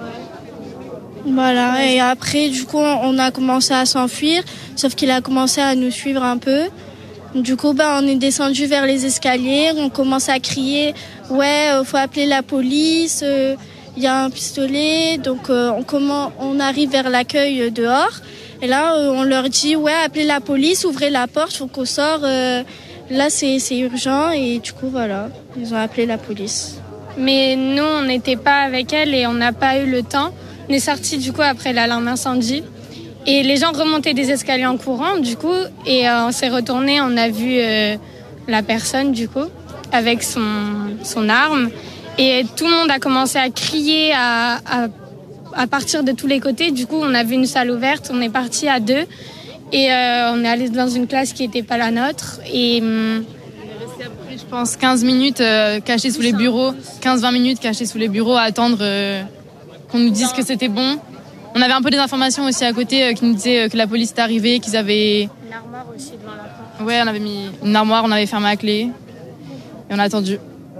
Voilà, et après, du coup, on a commencé à s'enfuir, sauf qu'il a commencé à nous suivre un peu. Du coup, ben, on est descendu vers les escaliers, on commence à crier « Ouais, il faut appeler la police, il euh, y a un pistolet ». Donc, euh, on, comment, on arrive vers l'accueil dehors, et là, euh, on leur dit « Ouais, appelez la police, ouvrez la porte, il faut qu'on sorte, euh, là, c'est, c'est urgent ». Et du coup, voilà, ils ont appelé la police. Mais nous, on n'était pas avec elle et on n'a pas eu le temps. On est sortis du coup après l'alarme incendie et les gens remontaient des escaliers en courant du coup et euh, on s'est retourné, on a vu euh, la personne du coup avec son, son arme et tout le monde a commencé à crier à, à, à partir de tous les côtés. Du coup on a vu une salle ouverte, on est partis à deux et euh, on est allé dans une classe qui n'était pas la nôtre et... Hum, je pense quinze minutes euh, cachés sous les bureaux, quinze vingt minutes cachés sous les bureaux à attendre euh, qu'on nous dise que c'était bon. On avait un peu des informations aussi à côté euh, qui nous disaient euh, que la police était arrivée, qu'ils avaient... Une armoire aussi devant la porte. Ouais, on avait mis une armoire, on avait fermé à clé et on a attendu.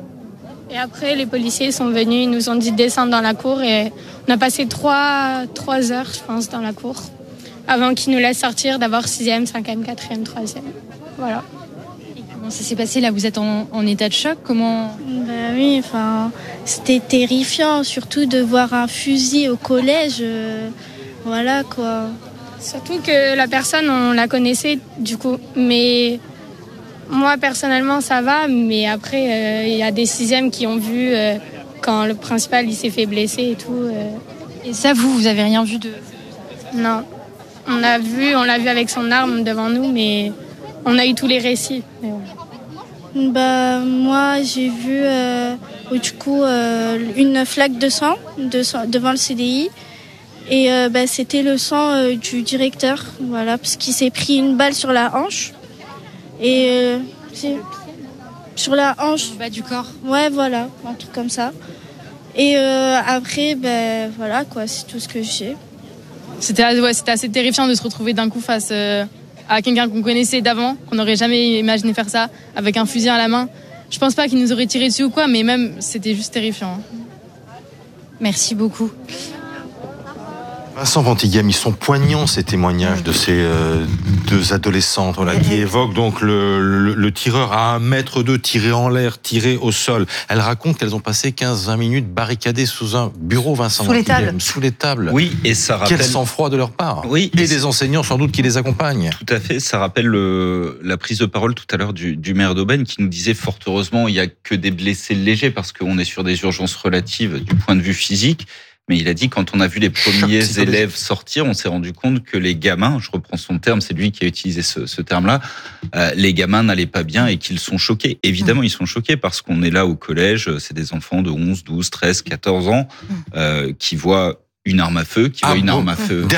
Et après, les policiers sont venus, ils nous ont dit de descendre dans la cour et on a passé trois, trois heures, je pense, dans la cour avant qu'ils nous laissent sortir, d'abord sixième, cinquième, quatrième, troisième. Voilà. Comment ça s'est passé là ? Vous êtes en, en état de choc ? Comment ? Ben oui, enfin, c'était terrifiant, surtout de voir un fusil au collège. Euh, voilà quoi. Surtout que la personne, on la connaissait du coup. Mais moi personnellement, ça va. Mais après, il euh, y a des sixièmes qui ont vu euh, quand le principal il s'est fait blesser et tout. Euh. Et ça, vous, vous avez rien vu de ? Non. On a vu, on l'a vu avec son arme devant nous, mais. On a eu tous les récits. Ouais. Bah, moi, j'ai vu euh, du coup, euh, une flaque de sang, de sang devant le C D I. Et euh, bah, c'était le sang euh, du directeur, voilà, parce qu'il s'est pris une balle sur la hanche. Et euh, c'est sur la hanche. Au bas du corps. Ouais, voilà, un truc comme ça. Et euh, après, ben voilà, quoi, c'est tout ce que j'ai. C'était ouais, c'était assez terrifiant de se retrouver d'un coup face euh, à quelqu'un qu'on connaissait d'avant, qu'on n'aurait jamais imaginé faire ça, avec un fusil à la main. Je pense pas qu'il nous aurait tiré dessus ou quoi, mais même, c'était juste terrifiant. Merci beaucoup. Vincent Ventigame, ils sont poignants ces témoignages de ces euh, deux adolescentes voilà, qui évoquent donc le, le, le tireur à un mètre d'eux, tiré en l'air, tiré au sol. Elles racontent qu'elles ont passé quinze à vingt minutes barricadées sous un bureau, Vincent Sous les Ventigame, tables. sous les tables. Oui, et ça rappelle... Quel sang-froid de leur part. Oui, et des enseignants sans doute qui les accompagnent. Tout à fait, ça rappelle le, la prise de parole tout à l'heure du, du maire d'Aubagne qui nous disait fort heureusement il n'y a que des blessés légers parce qu'on est sur des urgences relatives du point de vue physique. Mais il a dit, quand on a vu les premiers élèves sortir, on s'est rendu compte que les gamins, je reprends son terme, c'est lui qui a utilisé ce, ce terme-là, euh, les gamins n'allaient pas bien et qu'ils sont choqués. Évidemment, ils sont choqués parce qu'on est là au collège, c'est des enfants de onze, douze, treize, quatorze ans euh, qui voient une arme à feu, qui ah voient une bon arme à feu.